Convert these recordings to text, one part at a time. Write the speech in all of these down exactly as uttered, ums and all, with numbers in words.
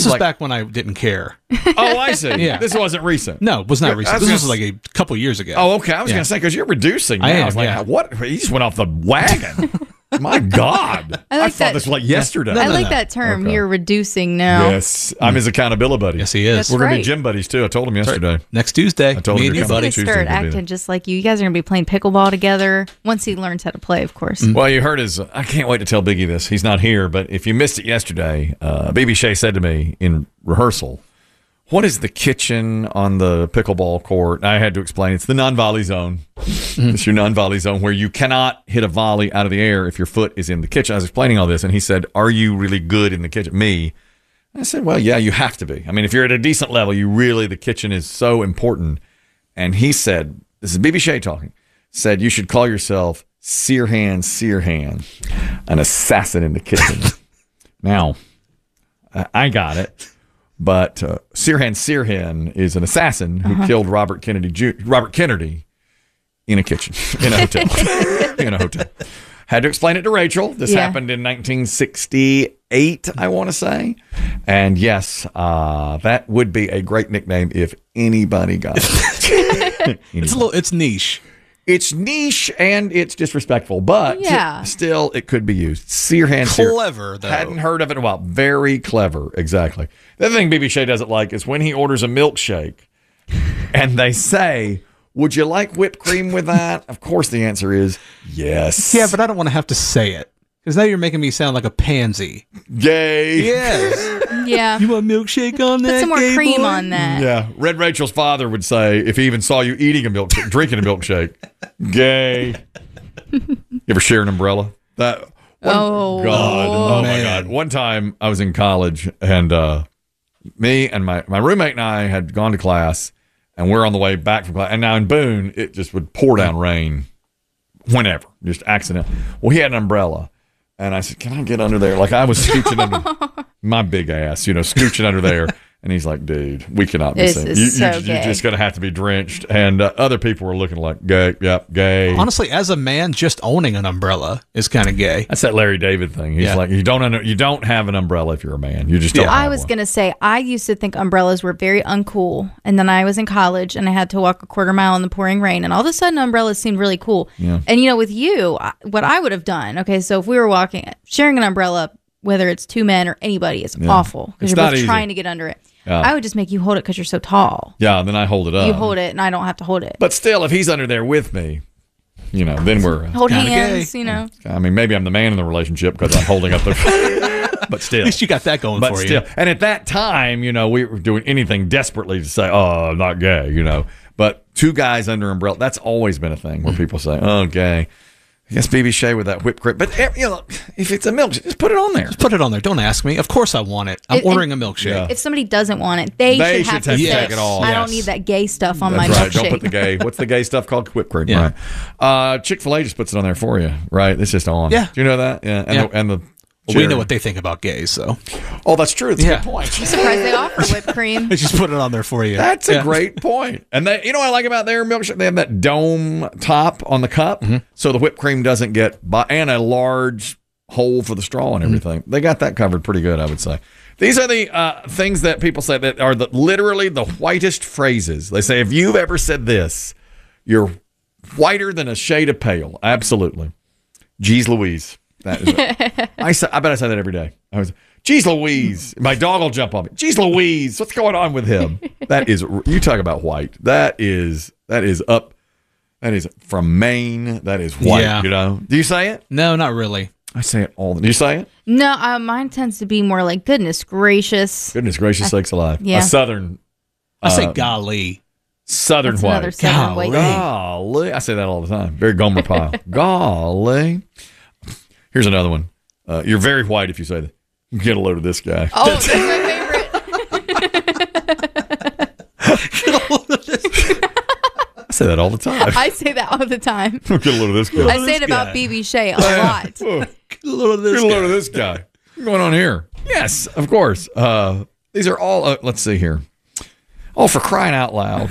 was like, back when I didn't care. Oh, I see. Yeah. This wasn't recent. No, it was not recent. was This gonna was like a couple years ago. Oh, okay. I was Yeah. going to say, because you're reducing now. I I, am, was like, yeah. what? He just went off the wagon. My God. I like thought that. this was like yesterday. No, I no, like no. that term. Okay. You're reducing now. Yes. I'm his accountability buddy. Yes, he is. That's We're going to be right. gym buddies, too. I told him yesterday. Next Tuesday, I told me him and to you, He's come going buddy. to Tuesday, start we'll be acting there. just like you. You guys are going to be playing pickleball together once he learns how to play, of course. Mm. Well, you heard his. I can't wait to tell Biggie this. He's not here, but if you missed it yesterday, uh, B B Shea said to me in rehearsal, "What is the kitchen on the pickleball court?" And I had to explain. It's the non-volley zone. It's your non-volley zone where you cannot hit a volley out of the air if your foot is in the kitchen. I was explaining all this, and he said, "Are you really good in the kitchen?" Me. I said, "Well, yeah, you have to be. I mean, if you're at a decent level, you really the kitchen is so important." And he said, "This is B B Shea talking." Said you should call yourself Sirhan Sirhan, an assassin in the kitchen. Now, I I got it. But uh, Sirhan Sirhan is an assassin who Uh-huh. killed Robert Kennedy Ju- Robert Kennedy in a kitchen, in a hotel. in a hotel. Had to explain it to Rachel. This Yeah. happened in nineteen sixty-eight, I want to say. And yes, uh, that would be a great nickname if anybody got it. It's a little. It's niche. It's niche and it's disrespectful, but Yeah. still it could be used. Sirhan Sir. Clever though. Hadn't heard of it in a while. Very clever. Exactly. The other thing B B Shea doesn't like is when he orders a milkshake and they say, "Would you like whipped cream with that?" Of course, the answer is yes. Yeah, but I don't want to have to say it because now you're making me sound like a pansy. Gay. Yes. Yeah. You want milkshake on that? Put some more gay cream boy? on that. Yeah. Red Rachel's father would say, if he even saw you eating a milkshake, drinking a milkshake, gay. You ever share an umbrella? That. One, Oh. God. Oh, my Man. God. One time I was in college and uh, me and my, my roommate and I had gone to class and we're on the way back from class. And now in Boone, it just would pour down rain whenever, just accident. Well, he had an umbrella. And I said, "Can I get under there?" Like I was scooching under my big ass, you know, scooching under there. And he's like, "Dude, we cannot be This seen. is You, so you, you're gay. just going to have to be drenched." And uh, other people were looking like, "Gay, yep, gay." Honestly, as a man, just owning an umbrella is kind of gay. That's that Larry David thing. He's Yeah. like, you don't under, you don't have an umbrella if you're a man. You just don't. Yeah. have I was one. going to say, I used to think umbrellas were very uncool. And then I was in college and I had to walk a quarter mile in the pouring rain. And all of a sudden, umbrellas seemed really cool. Yeah. And, you know, with you, I- what I would have done, okay, so if we were walking, sharing an umbrella, whether it's two men or anybody, it's awful because It's you're not both easy. trying to get under it. Yeah. I would just make you hold it because you're so tall. Yeah, then I hold it up. You hold it and I don't have to hold it. But still, if he's under there with me, you know, then we're. Hold kinda hands, gay. you know. I mean, maybe I'm the man in the relationship because I'm holding up the. But still. At least you got that going But for still, you. and at that time, you know, we were doing anything desperately to say, "Oh, I'm not gay," you know. But two guys under umbrella, that's always been a thing where people say, "Oh, gay." I guess B B Shea with that whipped cream. But, eh, you know, if it's a milkshake, just put it on there. Just put it on there. Don't ask me. Of course I want it. I'm It- ordering a and- milkshake. Yeah. If somebody doesn't want it, they, They should should have to take- say, take it all. I Yes. don't need that gay stuff on That's my right. milkshake. Don't put the gay. What's the gay stuff called? Whipped cream. Yeah. Right. Uh, Chick-fil-A just puts it on there for you. Right. It's just on. Yeah. Do you know that? Yeah. And Yeah. the, and the Well, we cherry. know what they think about gays, so Oh, that's true. That's a Yeah. good point. Surprised they offer whipped cream. they just put it on there for you. That's a Yeah. great point. And they, you know what I like about their milkshake? They have that dome top on the cup, so the whipped cream doesn't get by, and a large hole for the straw and everything. They got that covered pretty good, I would say. These are the uh, things that people say that are the, literally the whitest phrases. They say, if you've ever said this, you're whiter than a shade of pale. Absolutely. Geez Louise. That is it. I, say, I bet I say that every day. I was, geez Louise. My dog will jump on me. Geez Louise. What's going on with him? That is, you talk about white. That is, that is up. That is from Maine. That is white, Yeah. you know. Do you say it? No, not really. I say it all the Do you say it? No, uh, mine tends to be more like, goodness gracious. Goodness gracious sakes alive. Yeah. A southern, I say Uh, golly. southern That's white. another southern Golly. white. Golly. I say that all the time. Very Gomer Pyle. Golly. Here's another one. Uh, you're very white if you say that. Get a load of this guy. Oh, that's my favorite. I say that all the time. I say that all the time. Get a load of this guy. I say it about guy. B B Shea a lot. Oh, Get a load of get this a load guy. of this guy. What's going on here? Yes, of course. Uh, these are all, uh, let's see here. Oh, for crying out loud.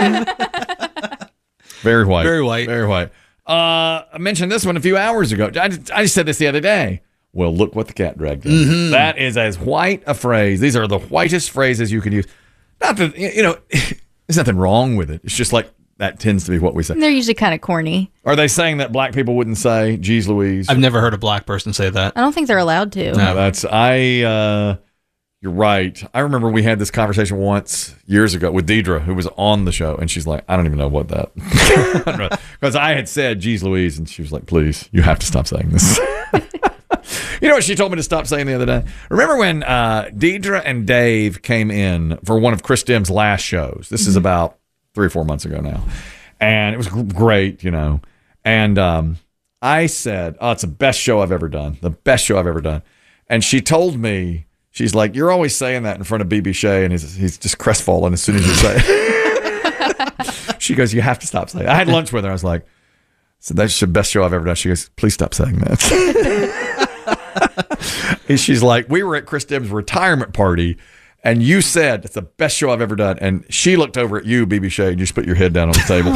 Very white. Very white. Very white. Uh, I mentioned this one a few hours ago. I just, I just said this the other day. well, look what the cat dragged in. That is as white a phrase. These are the whitest phrases you can use. Not that, you know, there's nothing wrong with it. It's just like that tends to be what we say. They're usually kind of corny. Are they saying that black people wouldn't say, geez Louise? I've never heard a black person say that. I don't think they're allowed to. No, that's, I, uh, you're right. I remember we had this conversation once years ago with Deidre, who was on the show, and she's like, I don't even know what that. Because I had said, geez Louise, and she was like, please, you have to stop saying this. You know what she told me to stop saying the other day? Remember when uh, Deidre and Dave came in for one of Chris Dim's last shows? This mm-hmm. is about three or four months ago now. And it was great, you know. And um, I said, oh, it's the best show I've ever done. The best show I've ever done. And she told me, she's like, you're always saying that in front of B B Shea, and he's, he's just crestfallen as soon as you say it. She goes, you have to stop saying it. I had lunch with her. I was like, so that's the best show I've ever done. She goes, please stop saying that. And she's like, we were at Chris Dim's retirement party, and you said it's the best show I've ever done. And she looked over at you, B B Shea, and you just put your head down on the table.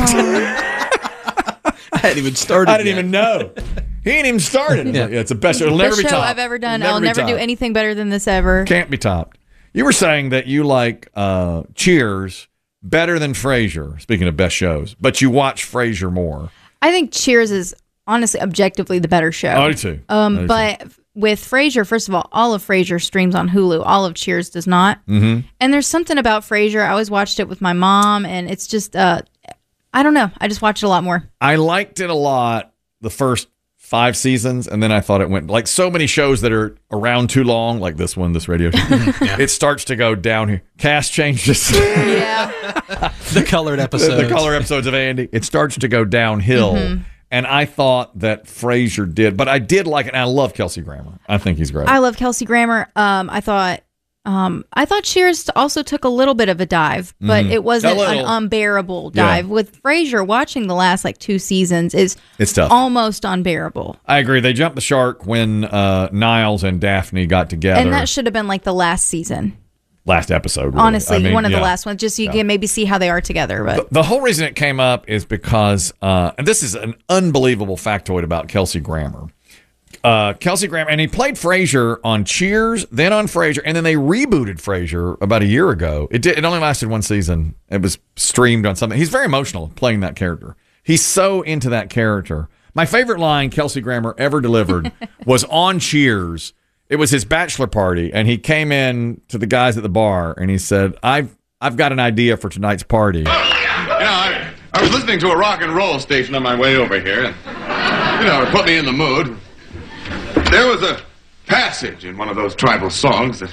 I hadn't even started. I didn't yet. even know. He ain't even started. Yeah. Like, yeah, it's the best show. It'll never best be show topped. I've ever done. Never I'll never do anything better than this ever. Can't be topped. You were saying that you like uh, Cheers better than Frasier, speaking of best shows, but you watch Frasier more. I think Cheers is honestly objectively the better show. I do too. Um, I do but too. With Frasier, first of all, all of Frasier streams on Hulu. All of Cheers does not. Mm-hmm. And there's something about Frasier. I always watched it with my mom, and it's just, uh, I don't know. I just watched it a lot more. I liked it a lot the first five seasons, and then I thought it went like so many shows that are around too long, like this one, this radio show. Yeah. It starts to go down here. Cast changes. Yeah. The colored episodes. The, the color episodes of Andy. It starts to go downhill. Mm-hmm. And I thought that Frasier did, but I did like it. And I love Kelsey Grammer. I think he's great. I love Kelsey Grammer. Um, I thought, um, I thought Cheers also took a little bit of a dive, but mm. it wasn't an unbearable dive. Yeah. With Frasier, watching the last like two seasons is it's tough. Almost unbearable. I agree. They jumped the shark when uh, Niles and Daphne got together, and that should have been like the last season. Last episode, really. Honestly, I mean, one of yeah. the last ones, just so you yeah. can maybe see how they are together. But the, the whole reason it came up is because, uh, and this is an unbelievable factoid about Kelsey Grammer. Uh, Kelsey Grammer, and he played Frasier on Cheers, then on Frasier, and then they rebooted Frasier about a year ago. It did, it only lasted one season. It was streamed on something. He's very emotional playing that character. He's so into that character. My favorite line Kelsey Grammer ever delivered was on Cheers. It was his bachelor party, and he came in to the guys at the bar, and he said, I've I've got an idea for tonight's party. You know, I, I was listening to a rock and roll station on my way over here, and, you know, it put me in the mood. There was a passage in one of those tribal songs that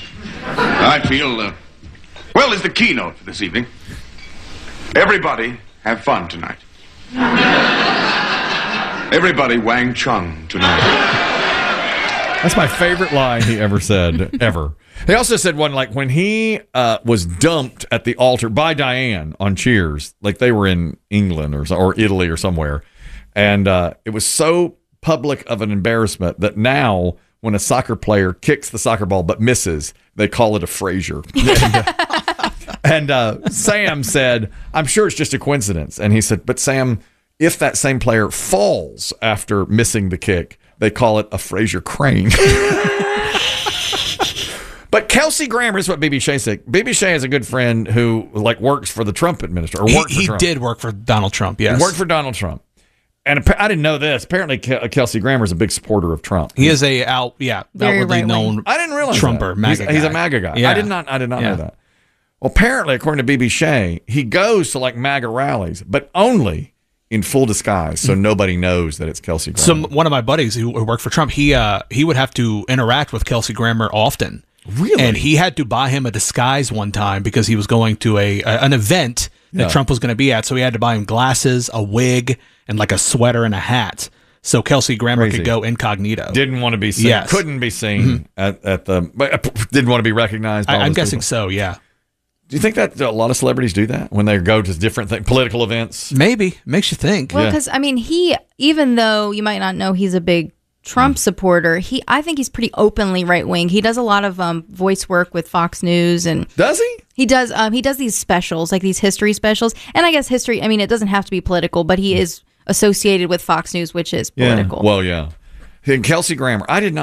I feel, uh, well, is the keynote for this evening. Everybody have fun tonight. Everybody Wang Chung tonight. That's my favorite line he ever said, ever. He also said one, like, when he uh, was dumped at the altar by Diane on Cheers, like they were in England or or Italy or somewhere, and uh, it was so public of an embarrassment that now when a soccer player kicks the soccer ball but misses, they call it a Frasier. and and uh, Sam said, I'm sure it's just a coincidence. And he said, but Sam, if that same player falls after missing the kick, they call it a Frasier crane. But Kelsey Grammer is what B B Shea said. B B Shea is a good friend who like works for the Trump administration. Or worked he he for Trump. did work for Donald Trump, yes. He worked for Donald Trump. And I didn't know this. Apparently, Kelsey Grammer is a big supporter of Trump. He is a out, yeah, Very outwardly right known. wing. I didn't realize Trumper, that. MAGA he's, he's guy. a MAGA guy. Yeah. I did not. I did not yeah. know that. Well, apparently, according to B B Shea, he goes to like MAGA rallies, but only in full disguise, so nobody knows that it's Kelsey Grammer. So one of my buddies who worked for Trump, he uh, he would have to interact with Kelsey Grammer often. Really? And he had to buy him a disguise one time because he was going to a, a an event that Yeah. Trump was going to be at. So he had to buy him glasses, a wig, and like a sweater and a hat. So Kelsey Grammer Crazy. could go incognito. Didn't want to be seen. Yes. Couldn't be seen Mm-hmm. at, at the. But uh, didn't want to be recognized. By I, all I'm those guessing people. so, yeah. Do you think that a lot of celebrities do that when they go to different th- political events? Maybe. Makes you think. Well, Yeah. because I mean, he even though you might not know he's a big Trump supporter, he I think he's pretty openly right wing. He does a lot of um, voice work with Fox News, and Does he? he does um, he does these specials like these history specials. And I guess history. I mean, it doesn't have to be political, but he is associated with Fox News, which is political. Yeah. Well, yeah. And Kelsey Grammer, I did not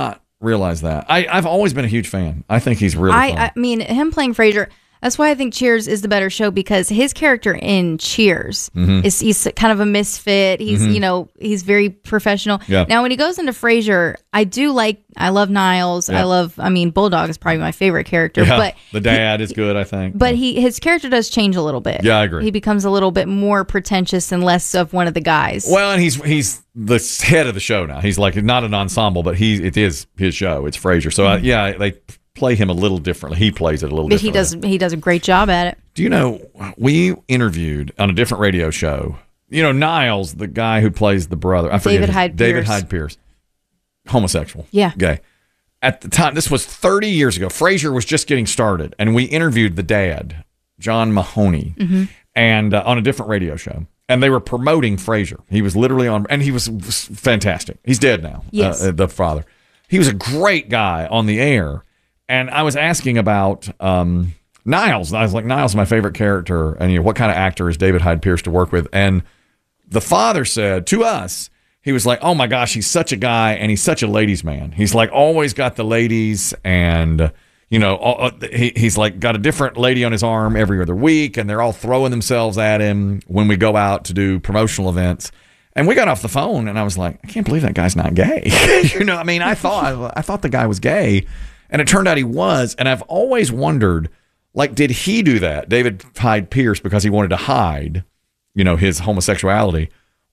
realize that. I, I've always been a huge fan. I think he's really I, fun. I mean, him playing Frasier, that's why I think Cheers is the better show, because his character in Cheers mm-hmm. is he's kind of a misfit. He's, mm-hmm. you know, he's very professional. Yeah. Now, when he goes into Frasier, I do like, I love Niles. Yeah. I love, I mean, Bulldog is probably my favorite character. Yeah. But the dad he, is good, I think. But yeah. he his character does change a little bit. Yeah, I agree. He becomes a little bit more pretentious and less of one of the guys. Well, and he's he's the head of the show now. He's like not an ensemble, but he it is his show. It's Frasier. So, mm-hmm. uh, yeah, they play him a little differently. He plays it a little but differently. But he does he does a great job at it. Do you know, we interviewed on a different radio show, you know, Niles, the guy who plays the brother. I forget David his, Hyde David Pierce. Hyde Pierce. Homosexual. Yeah. Gay. At the time, this was thirty years ago. Frasier was just getting started, and we interviewed the dad, John Mahoney, mm-hmm. and uh, on a different radio show. And they were promoting Frasier. He was literally on, and he was, was fantastic. He's dead now, yes. uh, the father. He was a great guy on the air. And I was asking about um, Niles. I was like, Niles is my favorite character. And you know, what kind of actor is David Hyde Pierce to work with? And the father said to us, he was like, oh my gosh, he's such a guy and he's such a ladies' man. He's like always got the ladies, and you know, all, he, he's like got a different lady on his arm every other week, and they're all throwing themselves at him when we go out to do promotional events. And we got off the phone, and I was like, I can't believe that guy's not gay. you know, I mean, I thought I thought the guy was gay. And it turned out he was. And I've always wondered, like, did he do that, David Hyde Pierce, because he wanted to hide, you know, his homosexuality?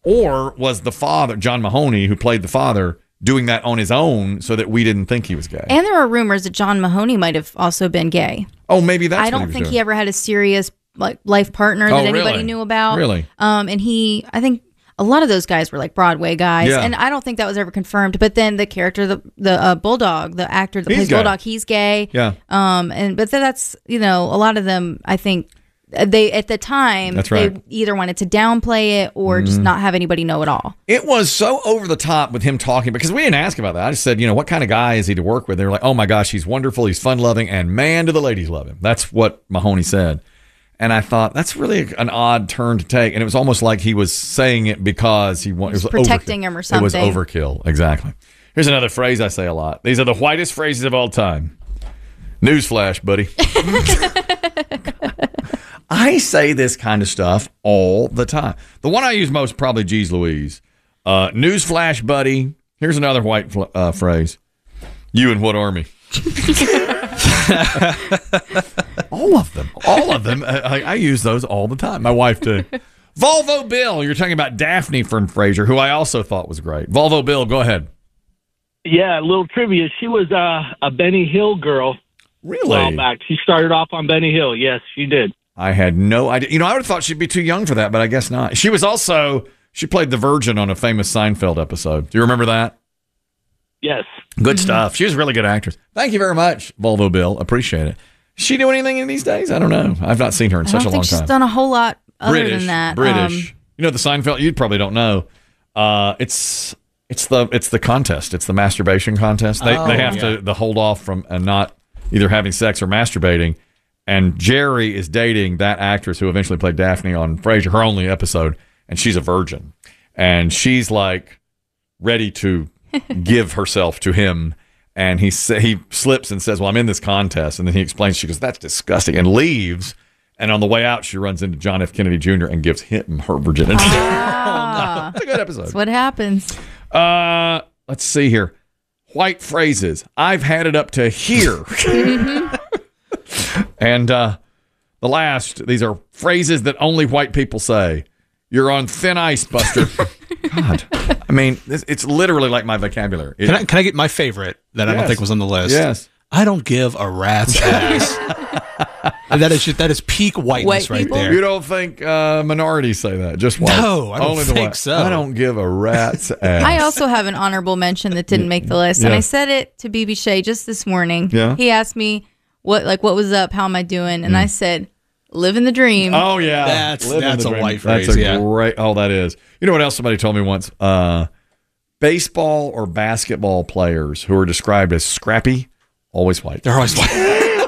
Or was the father, John Mahoney, who played the father, doing that on his own so that we didn't think he was gay? And there are rumors that John Mahoney might have also been gay. Oh, maybe that's I don't what he think doing. he ever had a serious like life partner that oh, anybody really? knew about. Really? Um, and he, I think... A lot of those guys were like Broadway guys, yeah. and I don't think that was ever confirmed. But then the character, the the uh, Bulldog, the actor that he's plays gay. Bulldog, he's gay. Yeah. Um. And but that's you know a lot of them. I think they at the time that's right. they either wanted to downplay it or mm. just not have anybody know at all. It was so over the top with him talking, because we didn't ask about that. I just said, you know, what kind of guy is he to work with? They were like, oh my gosh, he's wonderful, he's fun loving, and man, do the ladies love him. That's what Mahoney said. And I thought, that's really an odd turn to take. And it was almost like he was saying it because he wanted, was, was protecting overkill. him or something. It was overkill. Exactly. Here's another phrase I say a lot. These are the whitest phrases of all time. Newsflash, buddy. I say this kind of stuff all the time. The one I use most, probably Geez Louise. Uh, Newsflash, buddy. Here's another white fl- uh, phrase. You in what army? all of them. All of them. I, I use those all the time. My wife too. Volvo Bill. You're talking about Daphne from Frasier, who I also thought was great. Volvo Bill, go ahead. Yeah, a little trivia. She was uh, a Benny Hill girl. Really? A while back. She started off on Benny Hill. Yes, she did. I had no idea. You know, I would have thought she'd be too young for that, but I guess not. She was also, she played the Virgin on a famous Seinfeld episode. Do you remember that? Yes. Good mm-hmm. stuff. She was a really good actress. Thank you very much, Volvo Bill. Appreciate it. Does she do anything in these days? I don't know. I've not seen her in I such a don't long think time. She's done a whole lot other British, than that. British. Um, you know the Seinfeld. You probably don't know. Uh, it's it's the it's the contest. It's the masturbation contest. They oh, they have yeah. to the hold off from and not either having sex or masturbating. And Jerry is dating that actress who eventually played Daphne on Frasier, her only episode, and she's a virgin, and she's like ready to give herself to him. And he sa- he slips and says, well, I'm in this contest. And then he explains, she goes, that's disgusting, and leaves. And on the way out, she runs into John F. Kennedy Junior and gives him her virginity. Ah, oh, no. It's a good episode. That's what happens. Uh, let's see here. White phrases. I've had it up to here. And uh, the last, these are phrases that only white people say. You're on thin ice, Buster. God. I mean, it's, it's literally like my vocabulary. It, can, I, can I get my favorite that yes. I don't think was on the list? Yes. I don't give a rat's ass. that is just, that is peak whiteness White right people? there. You don't think uh, minorities say that? Just white. No, I don't Only think the white. so. I don't give a rat's ass. I also have an honorable mention that didn't make the list, and Yeah. I said it to B B Shea just this morning. Yeah. He asked me what, like, what was up? How am I doing? And I said, living the dream. Oh yeah, That's- Living that's the a dream. white That's phrase, a yeah. great. Oh, that is. You know what else somebody told me once? Uh, baseball or basketball players who are described as scrappy, always white. They're always white.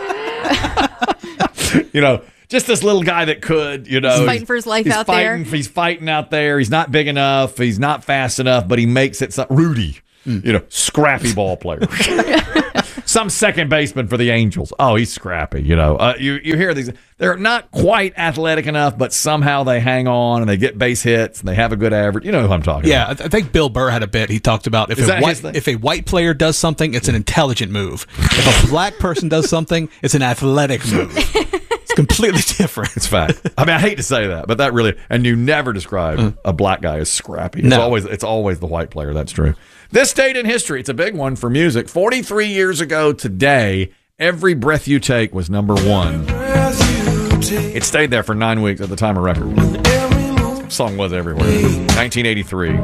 You know, just this little guy that could. You know, He's fighting for his life he's out fighting, there. He's fighting out there. He's not big enough. He's not fast enough, but he makes it. So, Rudy. Mm. You know, scrappy ball player. Some second baseman for the Angels. Oh, he's scrappy. You know, uh, you you hear these. They're not quite athletic enough, but somehow they hang on and they get base hits and they have a good average. You know who I'm talking yeah, about. Yeah, I think Bill Burr had a bit. He talked about if Is a that white his thing? if a white player does something, it's an intelligent move. If a black person does something, it's an athletic move. It's completely different. It's fact. I mean, I hate to say that, but that really. And you never describe mm. a black guy as scrappy. It's no. always it's always the white player. That's true. This date in history, it's a big one for music. forty-three years ago today, Every Breath You Take was number one. It stayed there for nine weeks at the time of record. The song was everywhere. nineteen eighty-three.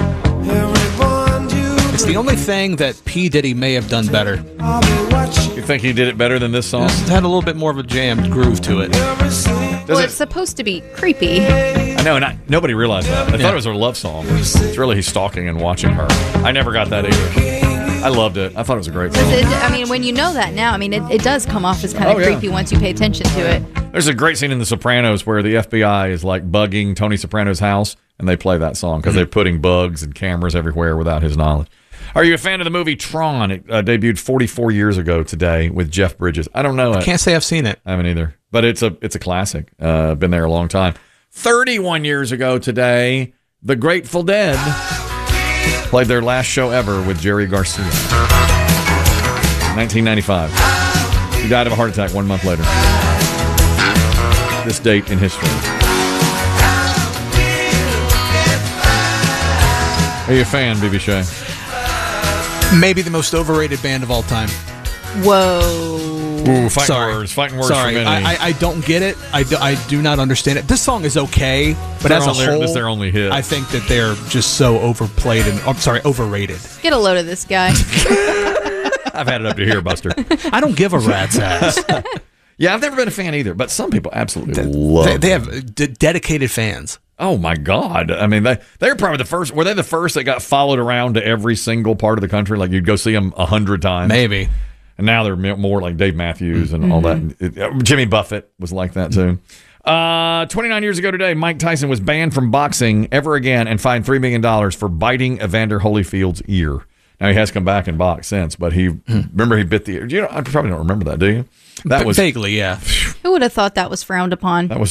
It's the only thing that P. Diddy may have done better. You think he did it better than this song? It had a little bit more of a jammed groove to it. Does well, it? It's supposed to be creepy. I know, and I, nobody realized that. They yeah. thought it was her love song. It's really he's stalking and watching her. I never got that either. I loved it. I thought it was a great song. It, I mean, when you know that now, I mean, it, it does come off as kind of oh, yeah. creepy once you pay attention to it. There's a great scene in The Sopranos where the F B I is like bugging Tony Soprano's house, and they play that song because mm-hmm. they're putting bugs and cameras everywhere without his knowledge. Are you a fan of the movie Tron? It uh, debuted forty-four years ago today with Jeff Bridges. I don't know it. I can't say I've seen it. I haven't either. But it's a it's a classic. Uh, been there a long time. thirty-one years ago today, The Grateful Dead played their last show ever with Jerry Garcia. nineteen ninety-five. He died of a heart attack one month later. This date in history. Are you a fan, B B Shay? Maybe the most overrated band of all time. Whoa. Ooh, fighting Sorry. words. Fighting words Sorry. for many. I, I, I don't get it. I do, I do not understand it. This song is okay, but They're as a only, whole, this is their only hit. I think that they're just so overplayed and, I'm sorry, overrated. Get a load of this guy. I've had it up to here, Buster. I don't give a rat's ass. Yeah, I've never been a fan either, but some people absolutely they, love they, they them. have d- dedicated fans. Oh my God! I mean, they they're probably the first. Were they the first that got followed around to every single part of the country? Like you'd go see them a hundred times, maybe. And now they're more like Dave Matthews and mm-hmm. all that. It, uh, Jimmy Buffett was like that too. Uh, twenty-nine years ago today, Mike Tyson was banned from boxing ever again and fined three million dollars for biting Evander Holyfield's ear. Now he has come back and boxed since, but he mm. remember he bit the ear. You know, I probably don't remember that, do you? That B- was vaguely, yeah. Who would have thought that was frowned upon? That was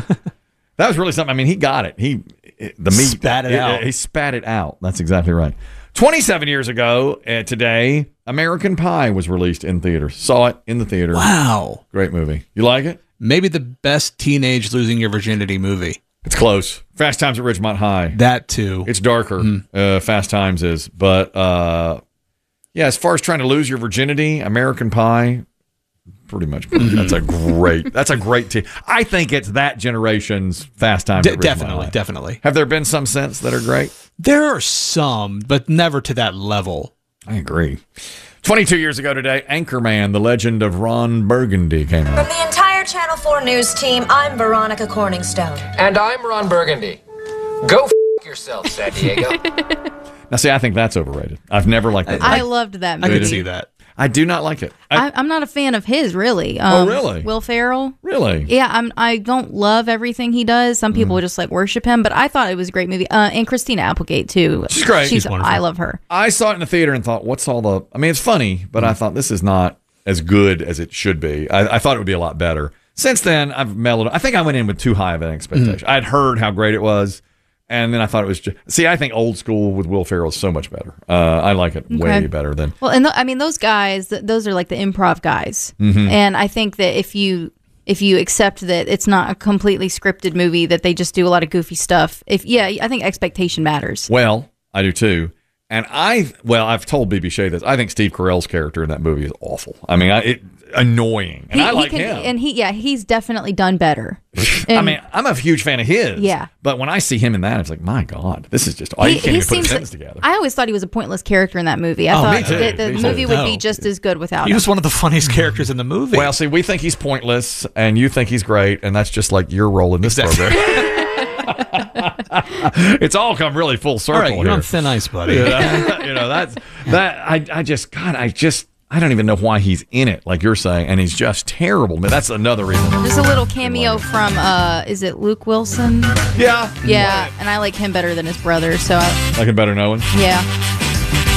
that was really something. I mean, he got it. He the meat spat it, it out. He spat it out. That's exactly right. twenty-seven years ago uh, today, American Pie was released in theaters. Saw it in the theater. Wow, great movie. You like it? Maybe the best teenage losing your virginity movie. It's close. Fast Times at Ridgemont High. That too. It's darker. Mm. Uh, Fast Times is, but uh, yeah. As far as trying to lose your virginity, American Pie, pretty much. Mm-hmm. That's a great. That's a great team. I think it's that generation's Fast Times. De- at Ridgemont definitely, High. definitely. Have there been some since that are great? There are some, but never to that level. I agree. twenty-two years ago today, Anchorman: The Legend of Ron Burgundy came out. From the entire Channel four News team, I'm Veronica Corningstone. And I'm Ron Burgundy. Go f*** yourself, San Diego. Now, see, I think that's overrated. I've never liked that. I, I loved that movie. I could see that. I do not like it. I, I, I'm not a fan of his, really. Um, oh, really? Will Ferrell. Really? Yeah, I'm. I don't love everything he does. Some people mm. just like worship him, but I thought it was a great movie. Uh, and Christina Applegate too. She's great. She's, She's wonderful. I love her. I saw it in the theater and thought, "What's all the?" I mean, it's funny, but mm. I thought this is not as good as it should be. I, I thought it would be a lot better. Since then, I've mellowed. I think I went in with too high of an expectation. Mm. I'd heard how great it was. And then I thought it was just, see, I think old school with Will Ferrell is so much better. Uh, I like it okay. way better than. Well, and th- I mean, those guys, th- those are like the improv guys. Mm-hmm. And I think that if you if you accept that it's not a completely scripted movie, that they just do a lot of goofy stuff, if yeah, I think expectation matters. Well, I do too. And I, well, I've told B B Shay this. I think Steve Carell's character in that movie is awful. I mean, I, it annoying, and he, I like he can, him. And he, yeah, he's definitely done better. And, I mean, I'm a huge fan of his. Yeah. But when I see him in that, it's like, my God, this is just. I he, can't he even put a sentence like, together. I always thought he was a pointless character in that movie. I oh, thought me too. that the me movie too. would no. be just as good without he him. was one of the funniest characters in the movie. Well, see, we think he's pointless, and you think he's great, and that's just like your role in this exactly. program. It's all come really full circle. All right, you're here. on thin ice, buddy. you know, you know that's that. I I just God, I just I don't even know why he's in it, like you're saying, and he's just terrible. I mean, that's another reason. There's a little cameo from uh, is it Luke Wilson? Yeah, yeah, and I like him better than his brother. So I like him better knowing. Yeah.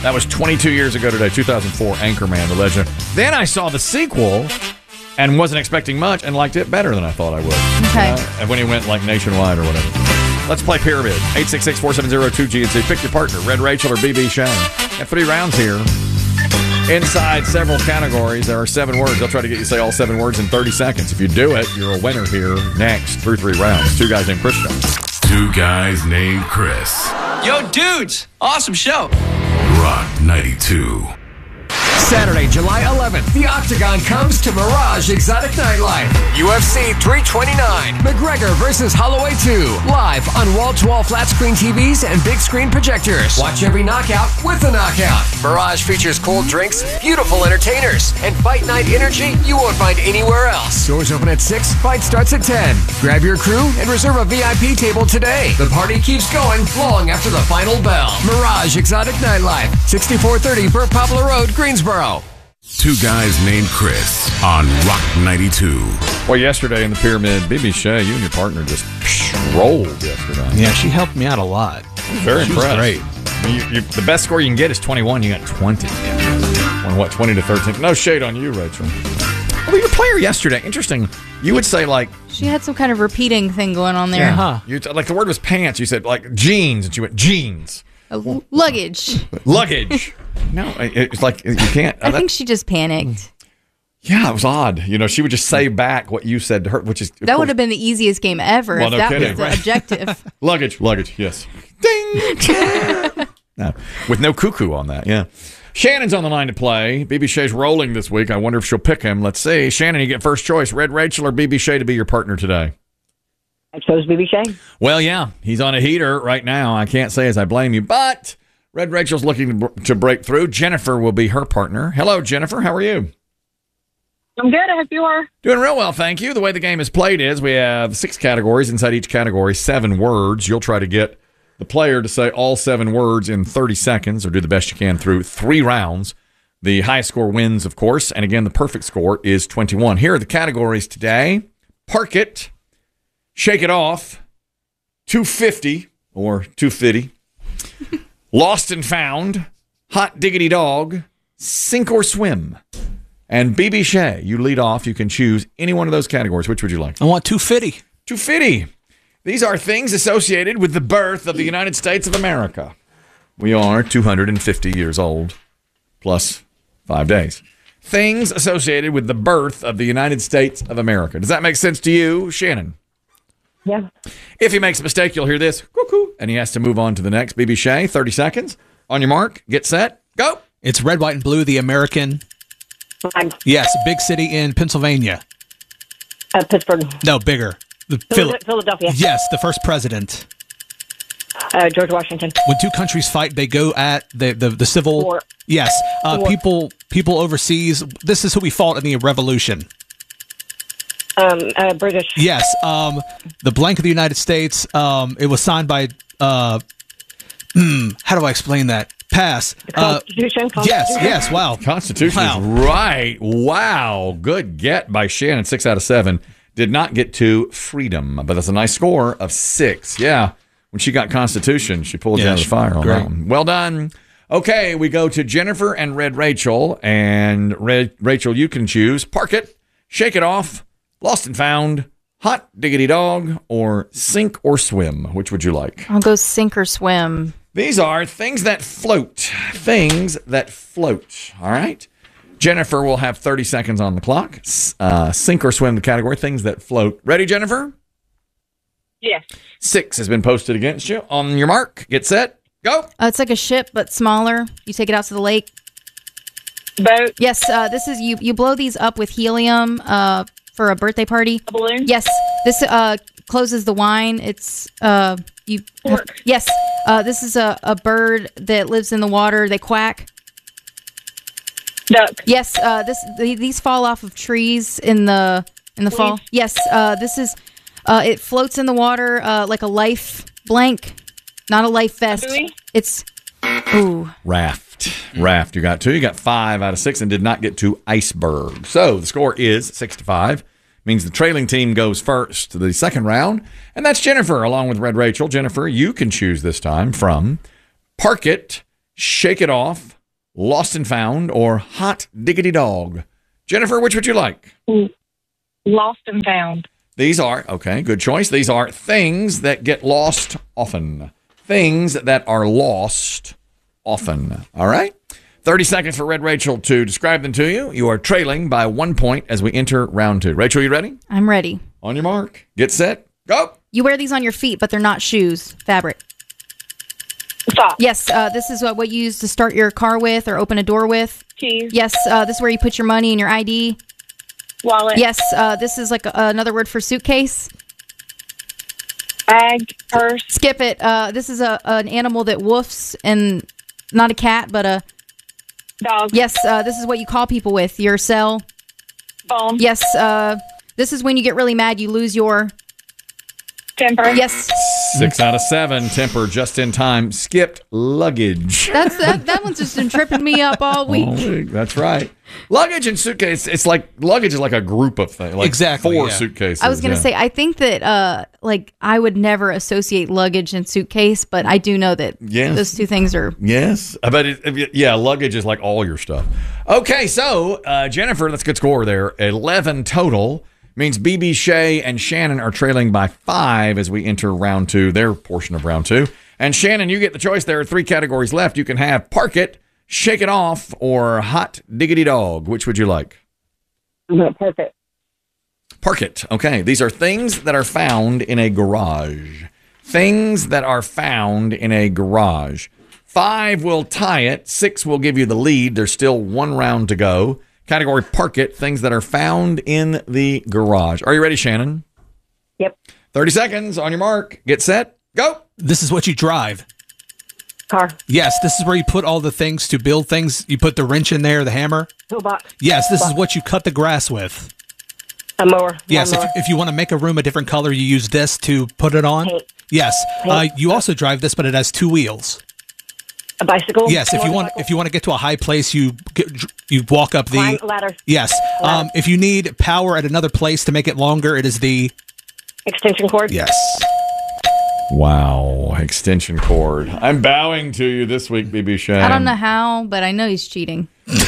That was twenty-two years ago today, two thousand four, Anchorman, the legend. Then I saw the sequel and wasn't expecting much and liked it better than I thought I would. Okay. Uh, when he went like nationwide or whatever. Let's play Pyramid. eight six six, four seven zero, two G N C. Pick your partner, Red Rachel or B B Shane. Got three rounds here. Inside several categories, there are seven words. I'll try to get you to say all seven words in thirty seconds. If you do it, you're a winner here next through three rounds. Two guys named Christian. Two guys named Chris. Yo, dudes. Awesome show. Rock ninety-two. Saturday, July eleventh, the Octagon comes to Mirage Exotic Nightlife. U F C three twenty-nine, McGregor versus Holloway two, live on wall-to-wall flat-screen T Vs and big-screen projectors. Watch every knockout with a knockout. Mirage features cold drinks, beautiful entertainers, and fight night energy you won't find anywhere else. Doors open at six, fight starts at ten. Grab your crew and reserve a V I P table today. The party keeps going long after the final bell. Mirage Exotic Nightlife, sixty-four thirty Burt Poplar Road, Greensboro. Two guys named Chris on Rock ninety-two. Well, yesterday in the Pyramid, B B Shea, you and your partner just psh, rolled yesterday. Yeah, she helped me out a lot. Very she impressed. Was great. I mean, you, you, the best score you can get is twenty-one. You got twenty. Yeah. On what, twenty to thirteen? No shade on you, Rachel. Well, your player yesterday, interesting. You would say, like... She had some kind of repeating thing going on there. Yeah. Huh. You, like, the word was pants. You said, like, jeans. And she went, jeans. Uh, luggage. Luggage. No, it's like you can't. I uh, think she just panicked. Yeah, it was odd. You know, she would just say back what you said to her, which is... That would have been the easiest game ever well, if no that kidding. was the Right. objective. Luggage, luggage, yes. Ding! No, with no cuckoo on that, yeah. Shannon's on the line to play. B B Shea's rolling this week. I wonder if she'll pick him. Let's see. Shannon, you get first choice. Red Rachel or B B Shea to be your partner today? I chose B B Shea. Well, yeah, he's on a heater right now. I can't say as I blame you, but Red Rachel's looking to, to break through. Jennifer will be her partner. Hello, Jennifer. How are you? I'm good. I hope you are. Doing real well, thank you. The way the game is played is we have six categories. Inside each category, seven words. You'll try to get the player to say all seven words in thirty seconds, or do the best you can through three rounds. The highest score wins, of course. And again, the perfect score is twenty-one. Here are the categories today. Park It, Shake It Off, two fifty or two fifty, Lost and Found, Hot Diggity Dog, Sink or Swim. And B B Shea, you lead off. You can choose any one of those categories. Which would you like? I want two fifty. two fifty. These are things associated with the birth of the United States of America. We are two hundred fifty years old, plus five days. Things associated with the birth of the United States of America. Does that make sense to you, Shannon? Yeah. If he makes a mistake, you'll hear this, cuckoo, and he has to move on to the next. B B Shea, thirty seconds. On your mark, get set, go. It's red, white, and blue, the American. Fine. Yes, big city in Pennsylvania. Uh, Pittsburgh. No, bigger. The Phil- Philadelphia. Yes, the first president. Uh, George Washington. When two countries fight, they go at the the, the civil. War. Yes, uh, War. people people overseas. This is who we fought in the revolution. Um, uh, British. Yes, um, the blank of the United States. Um, it was signed by. Uh, mm, how do I explain that? Pass. The Constitution. Uh, Constitution. yes, yes. Wow. Constitution Wow. is right. Wow. Good get by Shannon. Six out of seven. Did not get to freedom, but that's a nice score of six. Yeah. When she got Constitution, she pulled you Yeah, out of the fire on great. that one. Well done. Okay, we go to Jennifer and Red Rachel. And Red Rachel, you can choose Park It, Shake It Off, Lost and Found, Hot Diggity Dog, or Sink or Swim. Which would you like? I'll go sink or swim. These are things that float. Things that float. All right. Jennifer will have thirty seconds on the clock. Uh, sink or swim the category. Things that float. Ready, Jennifer? Yes. Six has been posted against you. On your mark, get set, go. Uh, it's like a ship, but smaller. You take it out to the lake. Boat. Yes, uh, this is you. You blow these up with helium uh, for a birthday party. A balloon. Yes, this uh, closes the wine. It's uh, you. Have, yes, uh, this is a, a bird that lives in the water. They quack. Duck. Yes, uh, this the, these fall off of trees in the in the fall. Yes, uh, this is uh, it floats in the water uh, like a life blank, not a life vest. buoy? It's ooh. Raft. Raft. You got two. You got five out of six and did not get to iceberg. So the score is six to five. Means the trailing team goes first to the second round. And that's Jennifer along with Red Rachel. Jennifer, you can choose this time from Park It, Shake It Off, Lost and Found, or Hot Diggity Dog? Jennifer, which would you like? Lost and Found. These are, okay, good choice. These are things that get lost often. Things that are lost often. All right? thirty seconds for Red Rachel to describe them to you. You are trailing by one point as we enter round two. Rachel, you ready? I'm ready. On your mark. Get set. Go. You wear these on your feet, but they're not shoes. Fabric. Stop. Yes, uh, this is what, what you use to start your car with or open a door with. Keys. Yes, uh, this is where you put your money and your I D. Wallet. Yes, uh, this is like a, another word for suitcase. Bag. Purse. Skip it. Uh, this is a an animal that woofs, and not a cat, but a Dog. Yes, uh, this is what you call people with. Your cell. Phone. Yes, uh, this is when you get really mad. You lose your temper. Yes. Six out of seven. Temper just in time. Skipped luggage. That's that. That one's just been tripping me up all week. All week. That's right. Luggage and suitcase. It's like luggage is like a group of things. Like exactly. Four Yeah. suitcases. I was gonna yeah. say. I think that uh, like I would never associate luggage and suitcase, but I do know that Yes. those two things are. Yes, but it, yeah, luggage is like all your stuff. Okay, so uh, Jennifer, that's a good score there. Eleven total means B B, Shay, and Shannon are trailing by five as we enter round two, their portion of round two. And Shannon, you get the choice. There are three categories left. You can have Park It, Shake It Off, or Hot Diggity Dog. Which would you like? Perfect. Park It. Okay, these are things that are found in a garage. Things that are found in a garage. Five will tie it. Six will give you the lead. There's still one round to go. Category Park It, things that are found in the garage. Are you ready, Shannon? Yep. thirty seconds on your mark. Get set. Go. This is what you drive. Car. Yes, this is where you put all the things to build things. You put the wrench in there, the hammer. Toolbox. Yes, this is what you cut the grass with. A mower. Yes, if, Lawnmower. if you want to make a room a different color, you use this to put it on. Paint. Yes, uh, you also drive this, but it has two wheels. A bicycle. Yes, if you want, if you want to get to a high place, you get, you walk up the Climb ladder. Yes, Ladder. um, if you need power at another place to make it longer, it is the Extension cord. yes. Wow. Extension cord. I'm bowing to you this week, B B Shay. I don't know how, but I know he's cheating.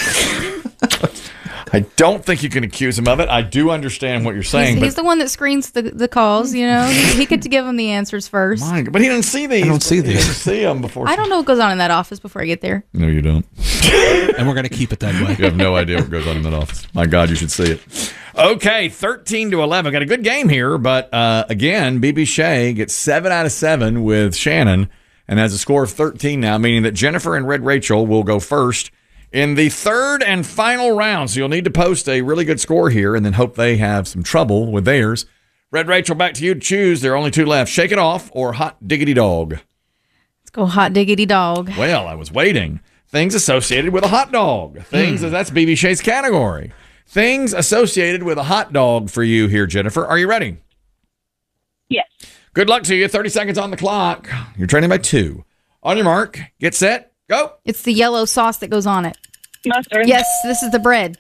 I don't think you can accuse him of it. I do understand what you're saying. He's, but he's the one that screens the, the calls, you know. He, he could give them the answers first. My, but he didn't see these. I don't see He these. didn't see them before. I don't know what goes on in that office before I get there. No, you don't. And we're going to keep it that way. You have no idea what goes on in that office. My God, you should see it. Okay, thirteen to eleven. Got a good game here, but uh, again, B B Shay gets seven out of seven with Shannon and has a score of thirteen now, meaning that Jennifer and Red Rachel will go first in the third and final round. So you'll need to post a really good score here and then hope they have some trouble with theirs. Red Rachel, back to you to choose. There are only two left. Shake It Off or Hot Diggity Dog? Let's go hot diggity dog. Well, I was waiting. Things associated with a hot dog. Things, Hmm. that's B B Shay's category. Things associated with a hot dog for you here, Jennifer. Are you ready? Yes. Good luck to you. thirty seconds on the clock. You're training by two. On your mark, get set, go. It's the yellow sauce that goes on it. Mustard. Yes, this is the bread.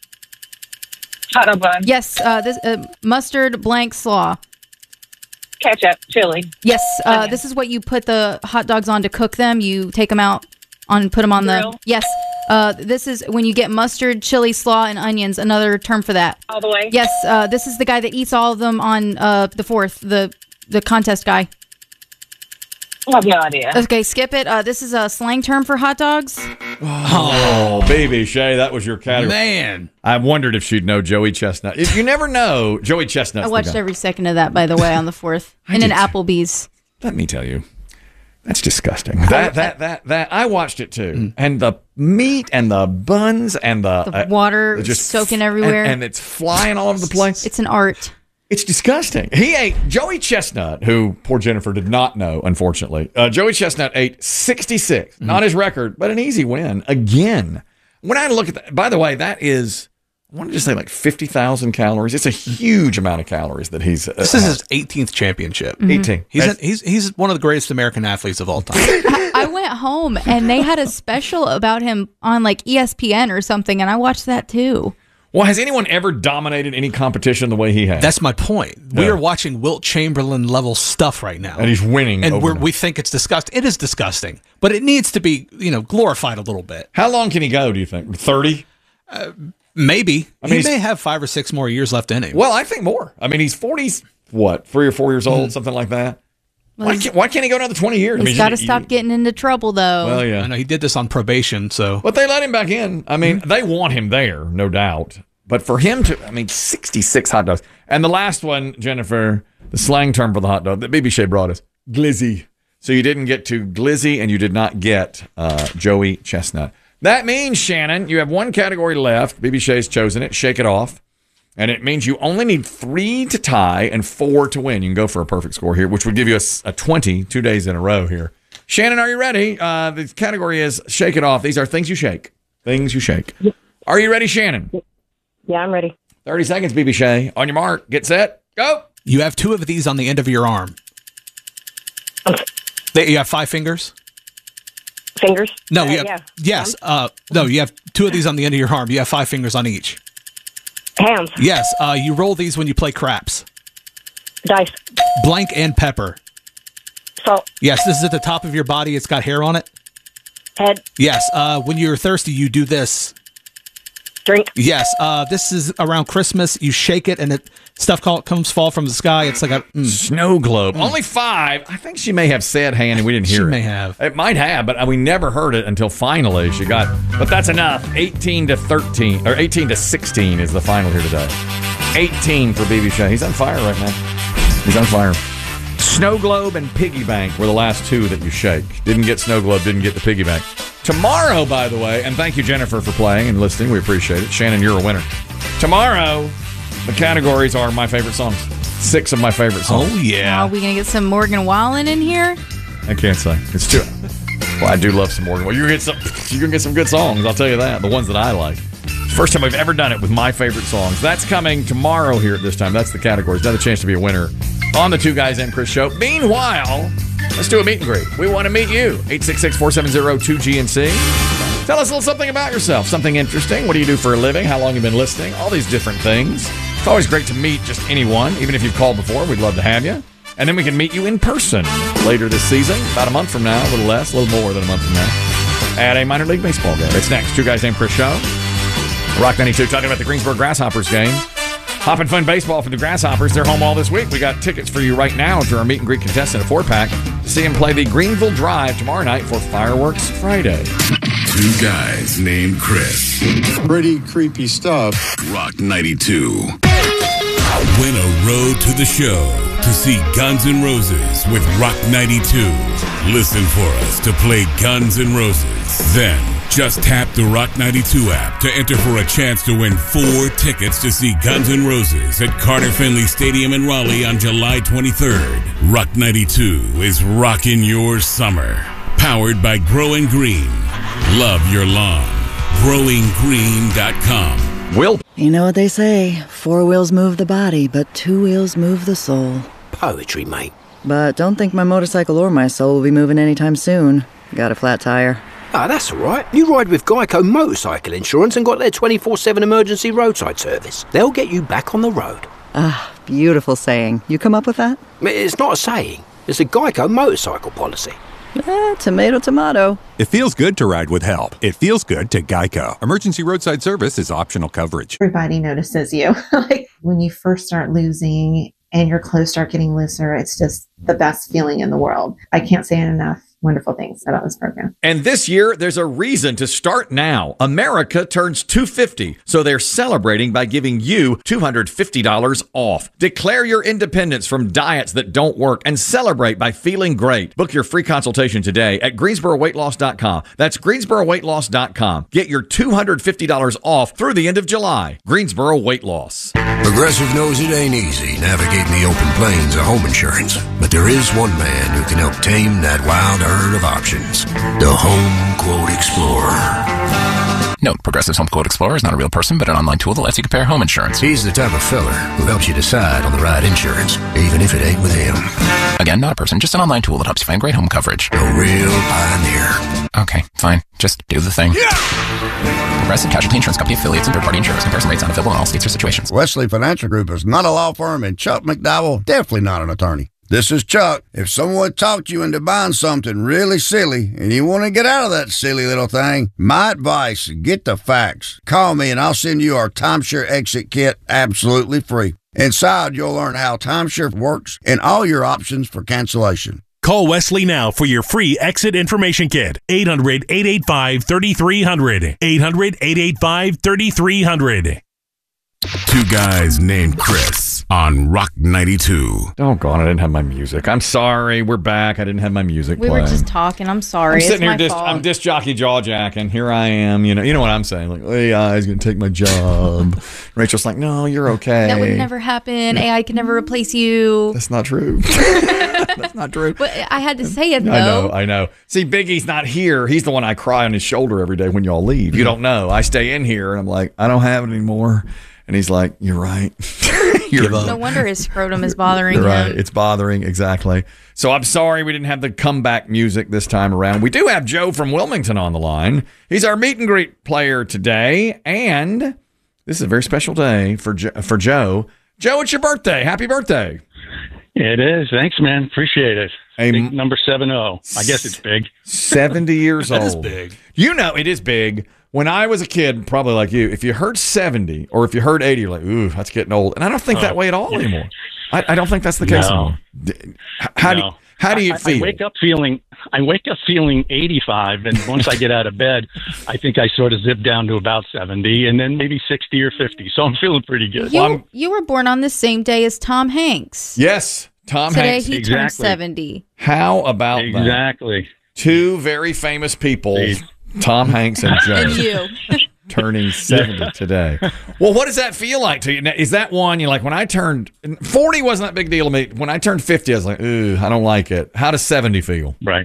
Hot dog bun. Yes, uh, this uh, mustard blank slaw. Ketchup. Chili. Yes, uh, Onion. this is what you put the hot dogs on to cook them. You take them out on, put them on Grill. the. Yes, uh, this is when you get mustard, chili, slaw, and onions. Another term for that. All the way. Yes, uh, this is the guy that eats all of them on uh, the fourth. The the contest guy. I have no idea. Okay, skip it. Uh, this is a slang term for hot dogs. Oh, baby Shay, that was your category. Man, I wondered if she'd know Joey Chestnut. If you never know, Joey Chestnut's I watched the guy. every second of that, by the way, on the fourth. I in an did. Applebee's. Let me tell you, that's disgusting. That that that that I watched it too, and the meat and the buns and the, The uh, water just soaking f- everywhere. and, and it's flying all over the place. It's an art. It's disgusting. He ate Joey Chestnut, who poor Jennifer did not know, unfortunately. Uh, Joey Chestnut ate sixty-six, Mm-hmm. not his record, but an easy win again. When I look at that, by the way, that is, I wanted to say like fifty thousand calories. It's a huge amount of calories that he's. Uh, this is his eighteenth championship. Mm-hmm. eighteen. He's That's- an, he's he's one of the greatest American athletes of all time. I went home and they had a special about him on like E S P N or something, and I watched that too. Well, has anyone ever dominated any competition the way he has? That's my point. Yeah. We are watching Wilt Chamberlain level stuff right now. And he's winning. And we're, over- we think it's disgusting. It is disgusting. But it needs to be, you know, glorified a little bit. How long can he go, do you think? thirty? Uh, maybe. I mean, he he's- may have five or six more years left in him. Well, I think more. I mean, he's forty, what, three or four years old, Mm. something like that? Well, why, can't, why can't he go another twenty years? He's I mean, got to you- stop getting into trouble, though. Well, yeah. I know he did this on probation, so. But they let him back in. I mean, Mm-hmm. they want him there, no doubt. But for him to, I mean, sixty-six hot dogs. And the last one, Jennifer, the slang term for the hot dog that B B Shea brought us, glizzy. So you didn't get to glizzy and you did not get uh, Joey Chestnut. That means, Shannon, you have one category left. B B Shea's chosen it. Shake it off. And it means you only need three to tie and four to win. You can go for a perfect score here, which would give you a, a twenty two days in a row here. Shannon, are you ready? Uh, the category is shake it off. These are things you shake. Things you shake. Are you ready, Shannon? Yeah, I'm ready. thirty seconds, B B Shea. On your mark. Get set. Go. You have two of these on the end of your arm. They, you have five fingers? Fingers? No, Uh, you have, yeah. yes. Uh, no, you have two of these on the end of your arm. You have five fingers on each. Hands. Yes. Uh, you roll these when you play craps. Dice. Blank and pepper. Salt. Yes, this is at the top of your body. It's got hair on it. Head. Yes. Uh, when you're thirsty, you do this. Drink. Yes. Uh, this is around Christmas. You shake it, and it stuff call, comes fall from the sky. It's like a mm. Snow globe. Only five. I think she may have said hand, and we didn't hear She it. may have. It might have, but we never heard it until finally she got. But that's enough. eighteen to thirteen, or eighteen to sixteen is the final here today. eighteen for B B Shea. He's on fire right now. He's on fire. Snow globe and piggy bank were the last two that you shake. Didn't get snow globe, didn't get the piggy bank. Tomorrow, by the way, and thank you, Jennifer, for playing and listening. We appreciate it. Shannon, you're a winner. Tomorrow, the categories are my favorite songs. Six of my favorite songs. Oh, yeah. Are we going to get some Morgan Wallen in here? I can't say. It's too. Well, I do love some Morgan. Well, you're gonna get some. You're gonna get some good songs. I'll tell you that. The ones that I like. First time we've ever done it with my favorite songs. That's coming tomorrow here at this time. That's the categories. Another chance to be a winner on the Two Guys and Chris show. Meanwhile, let's do a meet and greet. We want to meet you. eight six six, four seven zero, two G N C. Tell us a little something about yourself. Something interesting. What do you do for a living? How long have you been listening? All these different things. It's always great to meet just anyone. Even if you've called before, we'd love to have you. And then we can meet you in person later this season, about a month from now, a little less, a little more than a month from now, at a minor league baseball game. It's next. Two Guys Named Chris show. Rock ninety-two talking about the Greensboro Grasshoppers game. Hoppin' Fun Baseball for the Grasshoppers. They're home all this week. We got tickets for you right now to our meet and greet contestant, a four-pack, to see him play the Greenville Drive tomorrow night for Fireworks Friday. Two Guys Named Chris. Pretty creepy stuff. Rock ninety-two. Win a road to the show to see Guns N' Roses with Rock ninety-two. Listen for us to play Guns N' Roses. Then just tap the Rock ninety-two app to enter for a chance to win four tickets to see Guns N' Roses at Carter Finley Stadium in Raleigh on July twenty-third. Rock ninety-two is rocking your summer. Powered by Growing Green. Love your lawn. growing green dot com. Will. You know what they say, four wheels move the body, but two wheels move the soul. Poetry, mate. But don't think my motorcycle or my soul will be moving anytime soon. Got a flat tire. Ah, that's all right. You ride with Geico Motorcycle Insurance and got their twenty-four seven emergency roadside service. They'll get you back on the road. Ah, beautiful saying. You come up with that? It's not a saying. It's a Geico motorcycle policy. Eh, tomato, tomato. It feels good to ride with help. It feels good to Geico. Emergency roadside service is optional coverage. Everybody notices you. Like when you first start losing and your clothes start getting looser, it's just the best feeling in the world. I can't say enough wonderful things about this program. And this year, there's a reason to start now. America turns two hundred fifty dollars, so they're celebrating by giving you two hundred fifty dollars off. Declare your independence from diets that don't work and celebrate by feeling great. Book your free consultation today at greensboro weight loss dot com. That's greensboro weight loss dot com. Get your two hundred fifty dollars off through the end of July. Greensboro Weight Loss. Progressive knows it ain't easy navigating the open plains of home insurance, but there is one man who can help tame that wild herd of options. The Home Quote Explorer. Note, Progressive's Home Quote Explorer is not a real person, but an online tool that lets you compare home insurance. He's the type of feller who helps you decide on the right insurance, even if it ain't with him. Again, not a person, just an online tool that helps you find great home coverage. A real pioneer. Okay, fine. Just do the thing. Yeah! Progressive Casualty Insurance Company affiliates and third-party insurers. Comparison rates not available in all states or situations. Wesley Financial Group is not a law firm, and Chuck McDowell definitely not an attorney. This is Chuck. If someone talked you into buying something really silly and you want to get out of that silly little thing, my advice, get the facts. Call me and I'll send you our timeshare exit kit absolutely free. Inside, you'll learn how timeshare works and all your options for cancellation. Call Wesley now for your free exit information kit. eight hundred, eight eight five, three three zero zero. eight hundred, eight eight five, three three zero zero. Two guys named Chris on Rock ninety-two. Oh, God, I didn't have my music. I'm sorry. We're back. I didn't have my music We playing. were just talking. I'm sorry. I'm sitting it's here, my disc, fault. I'm disc jockey jaw jacking. Here I am. You know, you know what I'm saying? Like, A I is going to take my job. Rachel's like, no, you're okay. That would never happen. A I can never replace you. That's not true. That's not true. But I had to say it, though. I know, I know. See, Biggie's not here. He's the one I cry on his shoulder every day when y'all leave. You don't know. I stay in here, and I'm like, I don't have it anymore. And he's like, you're right. you're No wonder his scrotum is bothering You're right. him. It's bothering, exactly. So I'm sorry we didn't have the comeback music this time around. We do have Joe from Wilmington on the line. He's our meet and greet player today, and this is a very special day for jo- for Joe. Joe, it's your birthday. Happy birthday. It is. Thanks, man. Appreciate it. A big number seven oh. I guess it's big. seventy years old. That is big. You know, it is big. When I was a kid, probably like you, if you heard seventy or if you heard eighty, you're like, ooh, that's getting old. And I don't think that way at all anymore. I, I don't think that's the case No. anymore. How, No. do you, how do you I, feel? I wake up feeling. I wake up feeling eighty-five, and once I get out of bed, I think I sort of zip down to about seventy, and then maybe sixty or fifty. So I'm feeling pretty good. You, you were born on the same day as Tom Hanks. Yes, Tom Today Hanks. he Exactly. turned seventy. How about that? Exactly. Two very famous people, Tom Hanks and Joe. And you. Turning seventy today. Well, what does that feel like to you? Now, is that one you like? When I turned forty, wasn't that big deal to me. When I turned fifty, I was like, ooh, I don't like it. How does seventy feel? Right.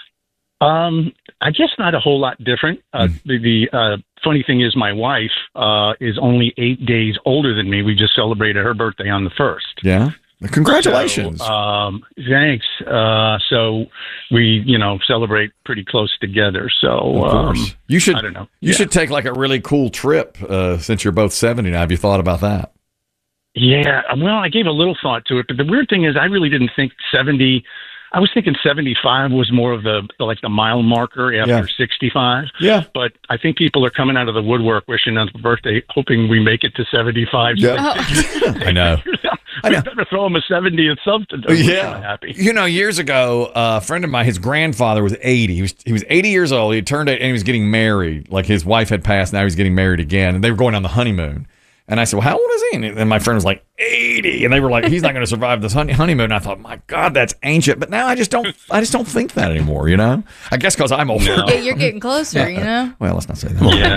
Um, I guess not a whole lot different. Uh, Mm. The, the uh, funny thing is, my wife uh, is only eight days older than me. We just celebrated her birthday on the first. Yeah. Congratulations. So, um, thanks. Uh, so we, you know, celebrate pretty close together. So Of course. um, you should. I don't know. You Yeah. should take like a really cool trip uh, since you're both seventy now. Have you thought about that? Yeah, well, I gave a little thought to it, but the weird thing is, I really didn't think seventy. I was thinking seventy-five was more of the like the mile marker after Yeah. sixty-five. Yeah. But I think people are coming out of the woodwork wishing us a birthday, hoping we make it to seventy-five. Yeah. I know. I know. Better throw them a seventy at something. to make them happy. You know, years ago, uh, a friend of mine, his grandfather was eighty. He was he was eighty years old. He turned eight and he was getting married. Like his wife had passed. Now he's getting married again. And they were going on the honeymoon. And I said, well, how old is he? And my friend was like, eighty. And they were like, he's not going to survive this honey- honeymoon. And I thought, my God, that's ancient. But now I just don't, I just don't think that anymore, you know? I guess because I'm older. Yeah, you're getting closer, you know? Well, let's not say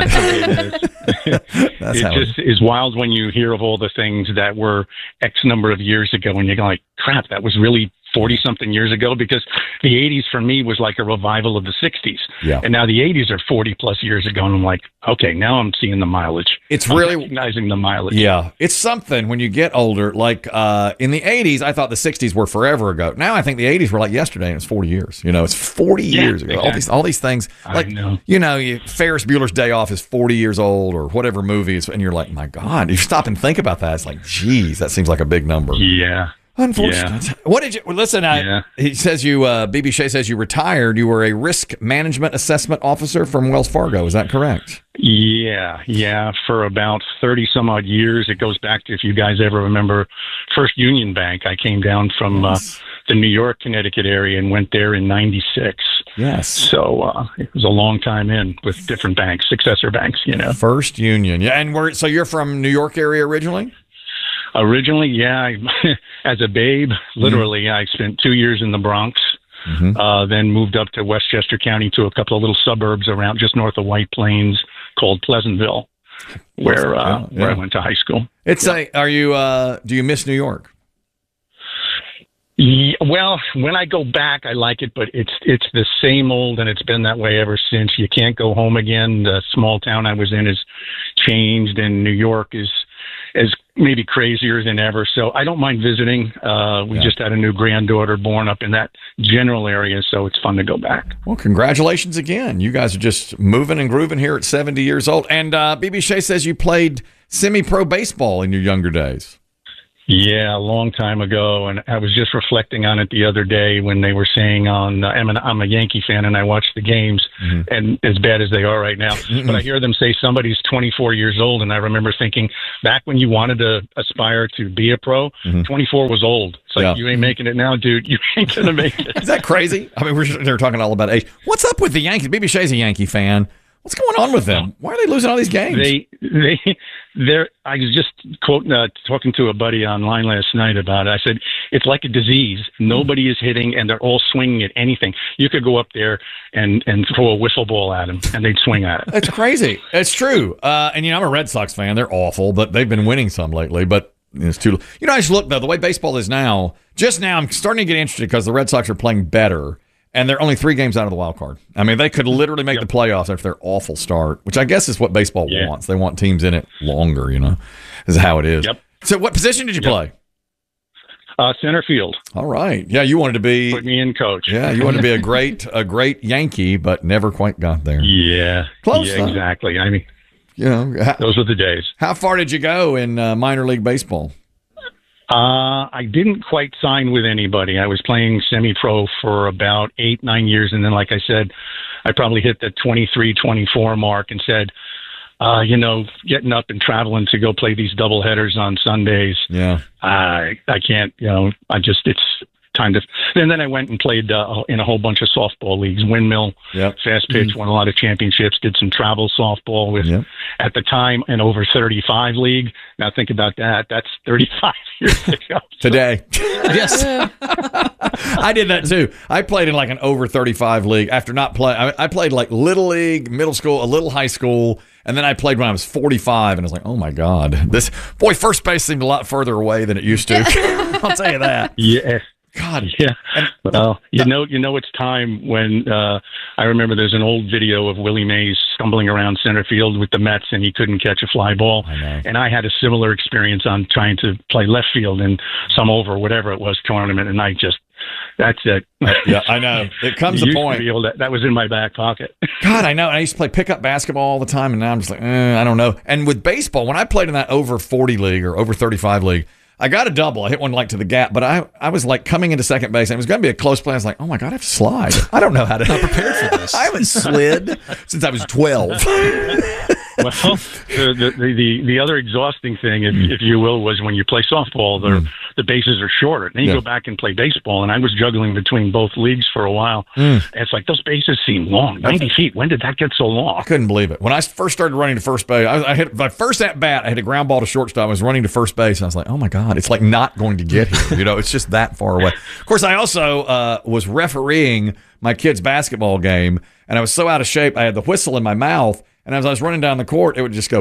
that. Yeah, That's it how it just is wild when you hear of all the things that were X number of years ago, and you're like, crap, that was really forty something years ago, because the eighties for me was like a revival of the sixties. Yeah. And now the eighties are forty plus years ago, and I'm like, okay, now I'm seeing the mileage. It's I'm really- recognizing the mileage. Yeah, it's something when you get older. Like uh, in the eighties, I thought the sixties were forever ago. Now I think the eighties were like yesterday, and it's forty years. You know, it's forty Yeah, years ago. All exactly. these, all these things. Like I know. you know, you, Ferris Bueller's Day Off is forty years old, or whatever movie is, and you're like, my God. You stop and think about that. It's like, geez, that seems like a big number. Yeah. Unfortunate. Yeah. What did you well, listen? I, Yeah. He says you. Uh, B B Shea says you retired. You were a risk management assessment officer from Wells Fargo. Is that correct? Yeah, yeah, for about thirty some odd years. It goes back to, if you guys ever remember, First Union Bank. I came down from Yes. uh, the New York, Connecticut area and went there in ninety-six. Yes. So uh, it was a long time in with different banks, successor banks, you know. First Union. Yeah, and we're so you're from New York area originally? Originally, yeah, I, as a babe, literally, I spent two years in the Bronx. Mm-hmm. Uh, then moved up to Westchester County to a couple of little suburbs around just north of White Plains called Pleasantville, where uh, Yeah, where I yeah. went to high school. It's a. Are you? Uh, do you miss New York? Yeah, well, when I go back, I like it, but it's it's the same old, and it's been that way ever since. You can't go home again. The small town I was in has changed, and New York is as maybe crazier than ever. So I don't mind visiting. Uh, we yeah. just had a new granddaughter born up in that general area, so it's fun to go back. Well, congratulations again. You guys are just moving and grooving here at seventy years old. And uh, B B Shea says you played semi-pro baseball in your younger days. Yeah, a long time ago, and I was just reflecting on it the other day when they were saying on, uh, I'm, an, I'm a Yankee fan and I watch the games, mm-hmm. and as bad as they are right now, mm-hmm. but I hear them say somebody's twenty-four years old, and I remember thinking, back when you wanted to aspire to be a pro, mm-hmm. twenty-four was old. It's like, yeah. you ain't making it now, dude. You ain't going to make it. Is that crazy? I mean, we're they're talking all about age. What's up with the Yankees? B B Shea's a Yankee fan. What's going on with them? Why are they losing all these games? They, they, they're. I was just quoting, uh, talking to a buddy online last night about it. I said it's like a disease. Nobody is hitting, and they're all swinging at anything. You could go up there and and throw a whistle ball at them, and they'd swing at it. It's crazy. It's true. Uh, and you know, I'm a Red Sox fan. They're awful, but they've been winning some lately. But it's too. You know, I just look though. The way baseball is now, just now, I'm starting to get interested because the Red Sox are playing better. And they're only three games out of the wild card. I mean, they could literally make yep. the playoffs after their awful start, which I guess is what baseball yeah. wants. They want teams in it longer, you know, is how it is. Yep. So what position did you yep. play? Uh, center field. All right. Yeah, you wanted to be... Put me in, coach. Yeah, you wanted to be a great a great Yankee, but never quite got there. Yeah. Close, yeah, exactly. I mean, you know, how, those were the days. How far did you go in uh, minor league baseball? Uh, I didn't quite sign with anybody. I was playing semi-pro for about eight, nine years. And then, like I said, I probably hit the twenty-three, twenty-four mark and said, uh, you know, getting up and traveling to go play these double headers on Sundays. Yeah. I, I can't, you know, I just, it's time to, and then I went and played uh, in a whole bunch of softball leagues, windmill, yep. fast pitch, mm-hmm. won a lot of championships, did some travel softball with, yep. at the time, an over thirty-five league. Now think about that. That's thirty-five years ago. Today. Yes. I did that too. I played in like an over thirty-five league after not play. I, I played like little league, middle school, a little high school. And then I played when I was forty-five, and I was like, oh, my God. This boy, first base seemed a lot further away than it used to. I'll tell you that. Yeah. God. Yeah. Well, you know, you know, it's time when uh, I remember there's an old video of Willie Mays stumbling around center field with the Mets, and he couldn't catch a fly ball. I know. And I had a similar experience on trying to play left field in some over, whatever it was, tournament, and I just, that's it. Yeah, I know. It comes a point. To that, that was in my back pocket. God, I know. I used to play pickup basketball all the time, and now I'm just like, eh, I don't know. And with baseball, when I played in that over forty league or over thirty-five league, I got a double. I hit one like to the gap, but I I was like coming into second base, and it was going to be a close play. I was like, oh my God, I have to slide. I don't know how to. Not prepared for this. I haven't slid since I was twelve. Well, the, the the the other exhausting thing, if, if you will, was when you play softball, the mm. the bases are shorter. And then you yeah. go back and play baseball, and I was juggling between both leagues for a while. Mm. And it's like those bases seem long, ninety feet. When did that get so long? I couldn't believe it. When I first started running to first base, I, I hit my first at bat. I hit a ground ball to shortstop. I was running to first base, and I was like, oh my God, it's like not going to get here. You know, it's just that far away. Of course, I also uh, was refereeing my kid's basketball game, and I was so out of shape, I had the whistle in my mouth. And as I was running down the court, it would just go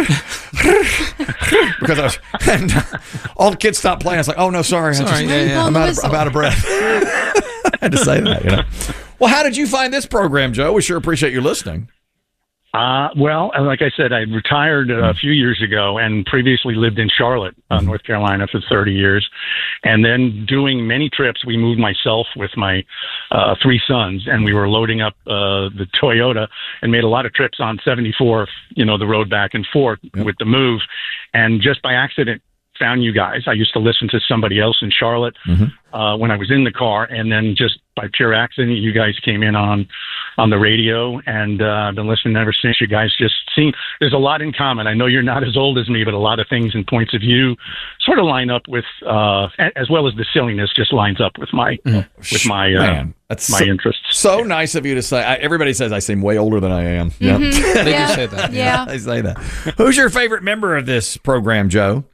because I was, and all the kids stopped playing. I was like, "Oh no, sorry, sorry, I just, yeah, yeah. I'm, out of, I'm out of breath." I had to say that, you know. Well, how did you find this program, Joe? We sure appreciate you listening. Uh, well, like I said, I retired uh, a few years ago and previously lived in Charlotte, uh, mm-hmm. North Carolina for thirty years. And then doing many trips, we moved myself with my uh, three sons, and we were loading up uh, the Toyota and made a lot of trips on seventy-four, you know, the road back and forth yep. with the move. And just by accident, found you guys. I used to listen to somebody else in Charlotte mm-hmm. uh, when I was in the car, and then just by pure accident, you guys came in on on the radio, and uh, I've been listening ever since. You guys just seem there's a lot in common. I know you're not as old as me, but a lot of things and points of view sort of line up with, uh, as well as the silliness just lines up with my mm. with my uh, Man, that's my so, interests. So nice of you to say. I, everybody says I seem way older than I am. Mm-hmm. Yep. They yeah. do say that. Yeah, they say that. Who's your favorite member of this program, Joe?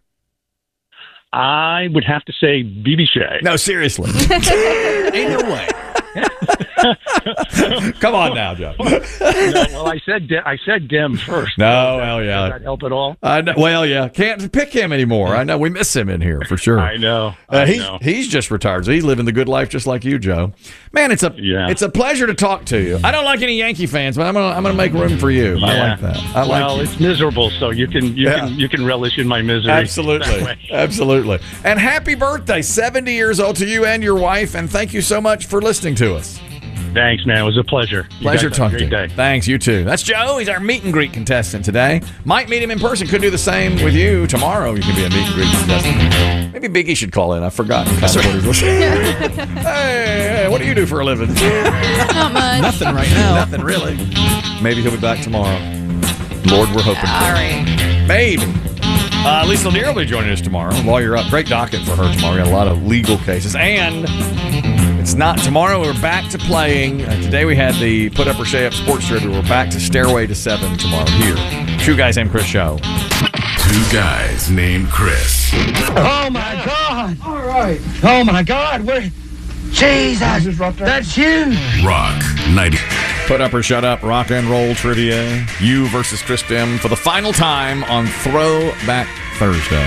I would have to say B B Shea. No, seriously. Ain't no way. Come on now, Joe. no, well, I said De- I said Dem first. No, well, yeah. Does that help at all? I know, well, yeah. Can't pick him anymore. I know. We miss him in here for sure. I know. Uh, I he's, know. he's just retired, so he's living the good life just like you, Joe. Man, it's a Yeah. it's a pleasure to talk to you. I don't like any Yankee fans, but I'm gonna I'm gonna make room for you. I Yeah. like that. I like well, you. it's miserable, so you can you Yeah. can you can relish in my misery. Absolutely. that way. Absolutely. And happy birthday, seventy years old to you and your wife, and thank you so much for listening to us. Thanks, man. It was a pleasure. You Pleasure guys have a talking to great you. day. Thanks, you too. That's Joe. He's our meet and greet contestant today. Might meet him in person. Could do the same with you tomorrow. You can be a meet and greet contestant. Maybe Biggie should call in. I've forgotten kind of what he's listening. hey, hey, what do you do for a living? Not much. Nothing right now. Nothing really. Maybe he'll be back tomorrow. Lord, we're hoping. All right. Maybe. Uh, Lisa Lanier will be joining us tomorrow. Lawyer up. Great docket for her tomorrow. We got a lot of legal cases. And it's not tomorrow. We're back to playing. Uh, today we had the Put Up or Shea Up sports trivia. We're back to Stairway to Seven tomorrow here. Two Guys Named Chris show. Two guys named Chris. Oh my God! All right. Oh my God! Where? Jesus! That's you. Rock ninety. Put Up or Shut Up, rock and roll trivia. You versus Chris Dim for the final time on Throwback Thursday.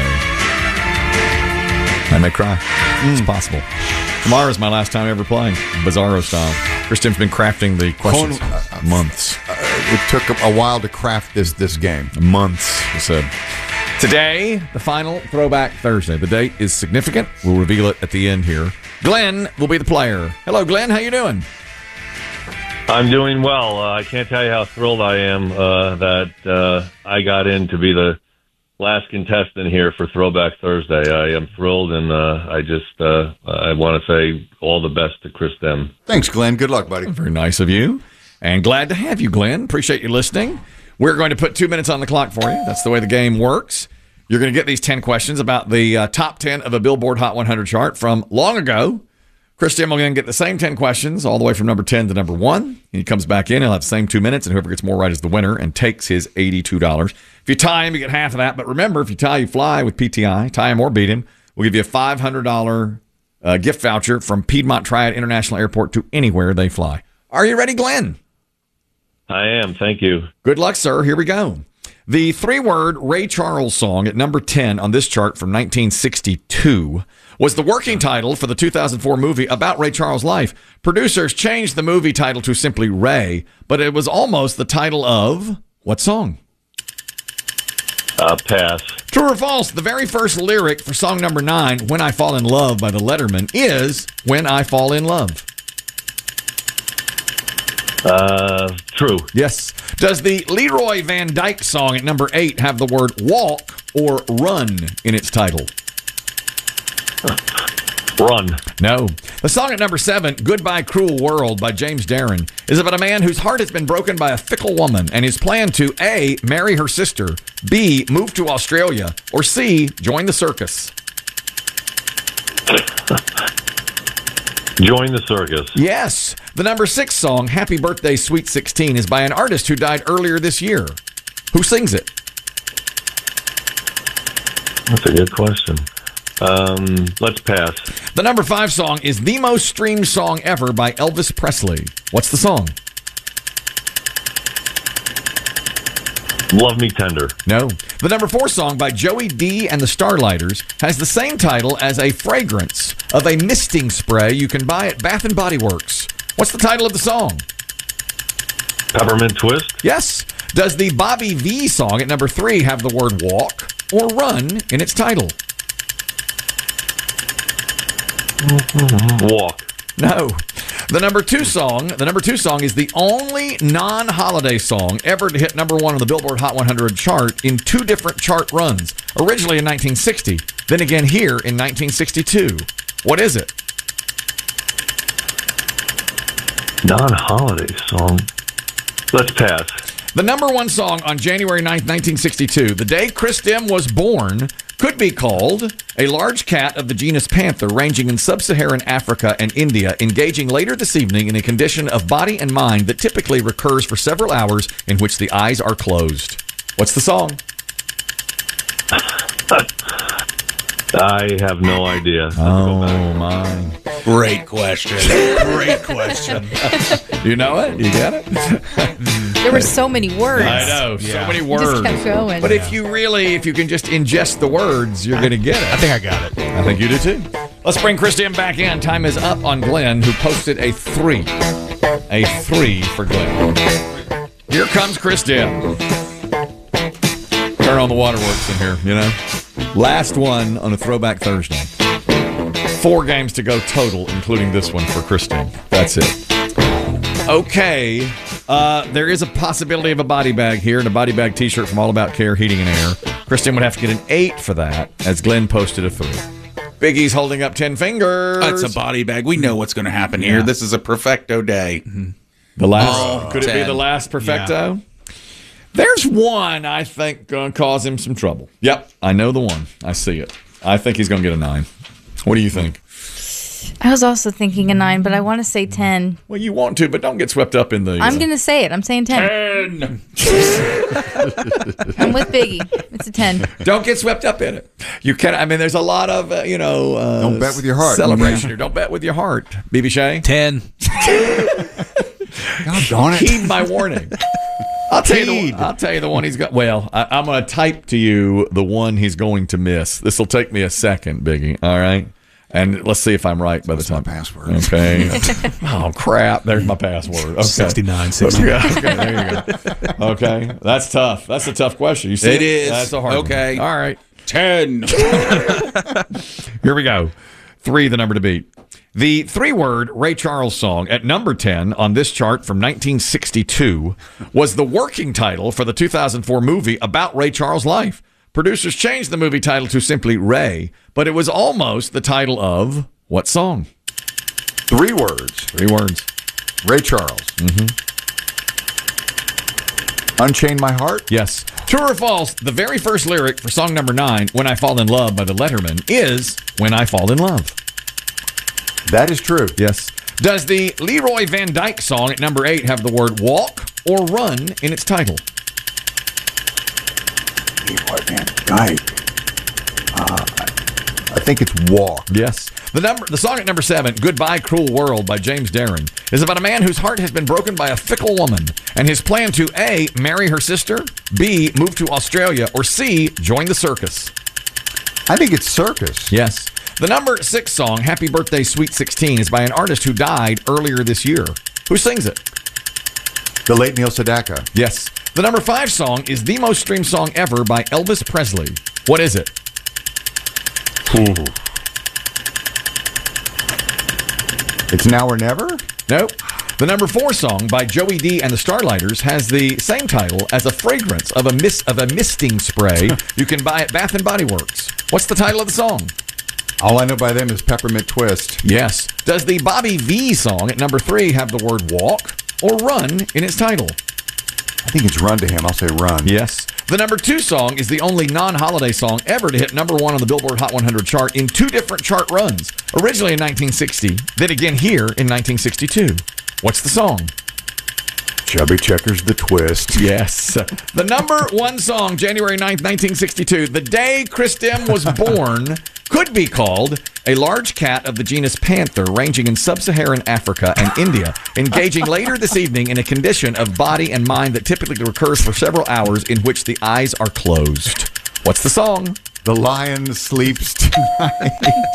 I may cry. It's possible. Tomorrow's my last time ever playing Bizarro style. Chris Dim's been crafting the questions Cohen, months. Uh, it took a while to craft this this game. Months, he said. Today, the final Throwback Thursday. The date is significant. We'll reveal it at the end here. Glenn will be the player. Hello, Glenn. How you doing? I'm doing well. Uh, I can't tell you how thrilled I am uh, that uh, I got in to be the last contestant here for Throwback Thursday. I am thrilled, and uh, I just uh, I want to say all the best to Chris Dem. Thanks, Glenn. Good luck, buddy. Very nice of you, and glad to have you, Glenn. Appreciate you listening. We're going to put two minutes on the clock for you. That's the way the game works. You're going to get these ten questions about the uh, top ten of a Billboard Hot one hundred chart from long ago. Chris Dim will again get the same ten questions all the way from number ten to number one. He comes back in. He'll have the same two minutes, and whoever gets more right is the winner and takes his eighty-two dollars. If you tie him, you get half of that. But remember, if you tie, you fly with P T I. Tie him or beat him. We'll give you a five hundred dollars uh, gift voucher from Piedmont Triad International Airport to anywhere they fly. Are you ready, Glenn? I am. Thank you. Good luck, sir. Here we go. The three-word Ray Charles song at number ten on this chart from nineteen sixty-two was the working title for the two thousand four movie about Ray Charles' life. Producers changed the movie title to simply Ray, but it was almost the title of what song? Uh, pass. True or false, the very first lyric for song number nine, When I Fall in Love by the Letterman, is When I Fall in Love. Uh, true. Yes. Does the Leroy Van Dyke song at number eight have the word walk or run in its title? Run. No. The song at number seven, Goodbye Cruel World by James Darren, is about a man whose heart has been broken by a fickle woman and his plan to A, marry her sister, B, move to Australia, or C, join the circus. Join the circus. Yes. The number six song, Happy Birthday Sweet sixteen, is by an artist who died earlier this year. Who sings it? That's a good question. Um, let's pass. The number five song is the most streamed song ever by Elvis Presley. What's the song? Love Me Tender. No. The number four song by Joey D and the Starlighters has the same title as a fragrance of a misting spray you can buy at Bath and Body Works. What's the title of the song? Peppermint Twist. Yes. Does the Bobby V song at number three have the word walk or run in its title? Walk. No. The number two song, the number two song is the only non-holiday song ever to hit number one on the Billboard Hot one hundred chart in two different chart runs. Originally in nineteen sixty, then again here in nineteen sixty-two. What is it? Non-holiday song. Let's pass. The number one song on January ninth, nineteen sixty-two, the day Chris Dim was born, could be called A Large Cat of the Genus Panther ranging in sub-Saharan Africa and India, engaging later this evening in a condition of body and mind that typically recurs for several hours in which the eyes are closed. What's the song? I have no idea. Oh, my. Great question. Great question. You know it? You got it? There were so many words. I know, so Yeah. many It words. just kept going. But if you really, if you can just ingest the words, you're going to get it. I think I got it. I think you do too. Let's bring Christian back in. Time is up on Glenn, who posted a three. A three for Glenn. Here comes Christian. Turn on the waterworks in here, you know. Last one on a Throwback Thursday. Four games to go total, including this one for Christian. That's it. Okay. Uh, there is a possibility of a body bag here and a body bag t-shirt from All About Care Heating and Air. Christian would have to get an eight for that, as Glenn posted a three. Biggie's holding up ten fingers. That's a body bag. We know what's going to happen here. Yeah. This is a perfecto day. The last, Oh, could it be ten. the last perfecto? There's one I think going to cause him some trouble. Yep, I know the one. I see it. I think he's going to get a nine. What do you think? I was also thinking a nine, but I want to say ten. Well, you want to, but don't get swept up in the. I'm uh, going to say it. I'm saying ten. ten. I'm with Biggie. It's a ten. Don't get swept up in it. You can. I mean, there's a lot of uh, you know. Uh, Don't bet with your heart. Celebration here. Don't bet with your heart. B B Shay. ten. God darn it. Heed my warning. I'll tell you. The, I'll tell you the one he's got. Well, I, I'm going to type to you the one he's going to miss. This will take me a second, Biggie. All right. And let's see if I'm right by the time. My password. Okay. Oh crap! There's my password. Okay. sixty-nine, sixty-nine. Okay, there you go. Okay, that's tough. That's a tough question. You see, It is. That's a hard. Okay. One. All right. ten. Here we go. Three, the number to beat. The three-word Ray Charles song at number ten on this chart from nineteen sixty-two was the working title for the two thousand four movie about Ray Charles' life. Producers changed the movie title to simply Ray, but it was almost the title of what song? Three words. Three words. Ray Charles. Mm-hmm. Unchain My Heart? Yes. True or false, the very first lyric for song number nine, When I Fall in Love by the Letterman, is When I Fall in Love. That is true. Yes. Does the Leroy Van Dyke song at number eight have the word walk or run in its title? Leroy Van Dyke. Uh, I think it's Walk. Yes. The number, the song at number seven, Goodbye Cruel World by James Darren, is about a man whose heart has been broken by a fickle woman and his plan to A, marry her sister, B, move to Australia, or C, join the circus. I think it's Circus. Yes. The number six song, Happy Birthday Sweet sixteen, is by an artist who died earlier this year. Who sings it? The late Neil Sedaka. Yes. The number five song is the most streamed song ever by Elvis Presley. What is it? Ooh. It's Now or Never? Nope. The number four song by Joey D and the Starlighters has the same title as a fragrance of a mis- of a misting spray you can buy at Bath and Body Works. What's the title of the song? All I know by them is Peppermint Twist. Yes. Does the Bobby V song at number three have the word walk or run in its title? I think it's Run to Him. I'll say Run. Yes. The number two song is the only non-holiday song ever to hit number one on the Billboard Hot one hundred chart in two different chart runs. Originally in nineteen sixty, then again here in nineteen sixty-two. What's the song? Chubby Checkers the Twist. Yes. The number one song, January ninth, nineteen sixty-two, the day Christim was born, could be called A Large Cat of the Genus Panther Ranging in Sub-Saharan Africa and India, engaging later this evening in a condition of body and mind that typically recurs for several hours in which the eyes are closed. What's the song? The Lion Sleeps Tonight.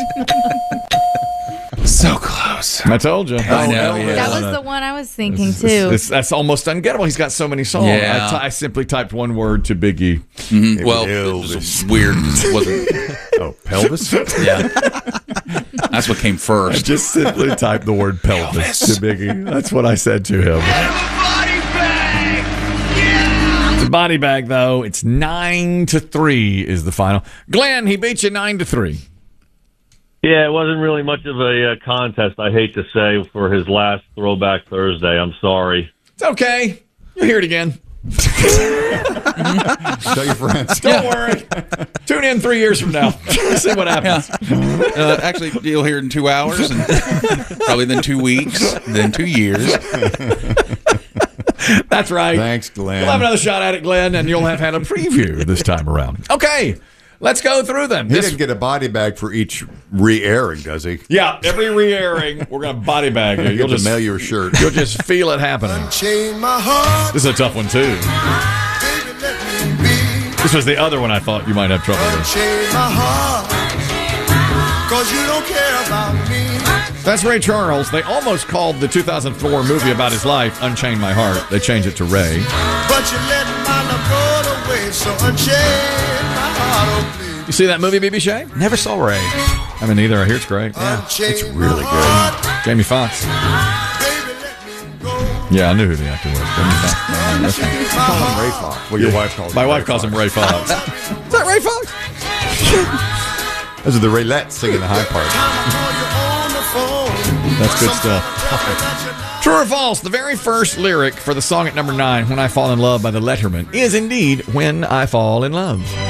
So close. I told you. I know, yeah. That was the one I was thinking It's- too. it's- it's- that's almost ungettable. He's got so many songs. Yeah. I, t- I simply typed one word to Biggie. Mm-hmm. Well, it was weird. It wasn't. Oh, pelvis? Yeah. That's what came I first. just simply typed the word pelvis to Biggie. That's what I said to him. It's a body bag, though. It's nine to three is the final. Glenn, he beat you nine to three. Yeah, it wasn't really much of a uh, contest, I hate to say, for his last Throwback Thursday. I'm sorry. It's okay. You'll hear it again. Tell your friends. Don't worry. Tune in three years from now. See what happens. Uh, actually, you'll hear it in two hours, and probably then two weeks, then two years. That's right. Thanks, Glenn. We'll have another shot at it, Glenn, and you'll have had a preview this time around. Okay. Let's go through them. He This- didn't get a body bag for each re-airing, does he? Yeah, every re-airing, we're going to body bag you. You'll You'll just just mail your shirt. You'll just feel it happening. This is a tough one, too. This was the other one I thought you might have trouble with. Unchain my heart, 'cause you don't care about me. That's Ray Charles. They almost called the two thousand four movie about his life Unchain My Heart. They changed it to Ray. But you let my love go to waste, so unchain my heart, oh please. You see that movie, B B Shay? Never saw Ray. I mean, neither. I hear it's great. Yeah, it's really good. Jamie Foxx. Yeah, I knew who the actor was. Jamie Foxx. That's right. Call him Ray Fox. Well, your Yeah. wife calls My him wife Ray calls Fox. him Ray Fox. Is that Ray Fox? Those are the Raylettes singing the high part. That's good stuff. True or false? The very first lyric for the song at number nine, When I Fall in Love by the Letterman, is indeed When I Fall in Love.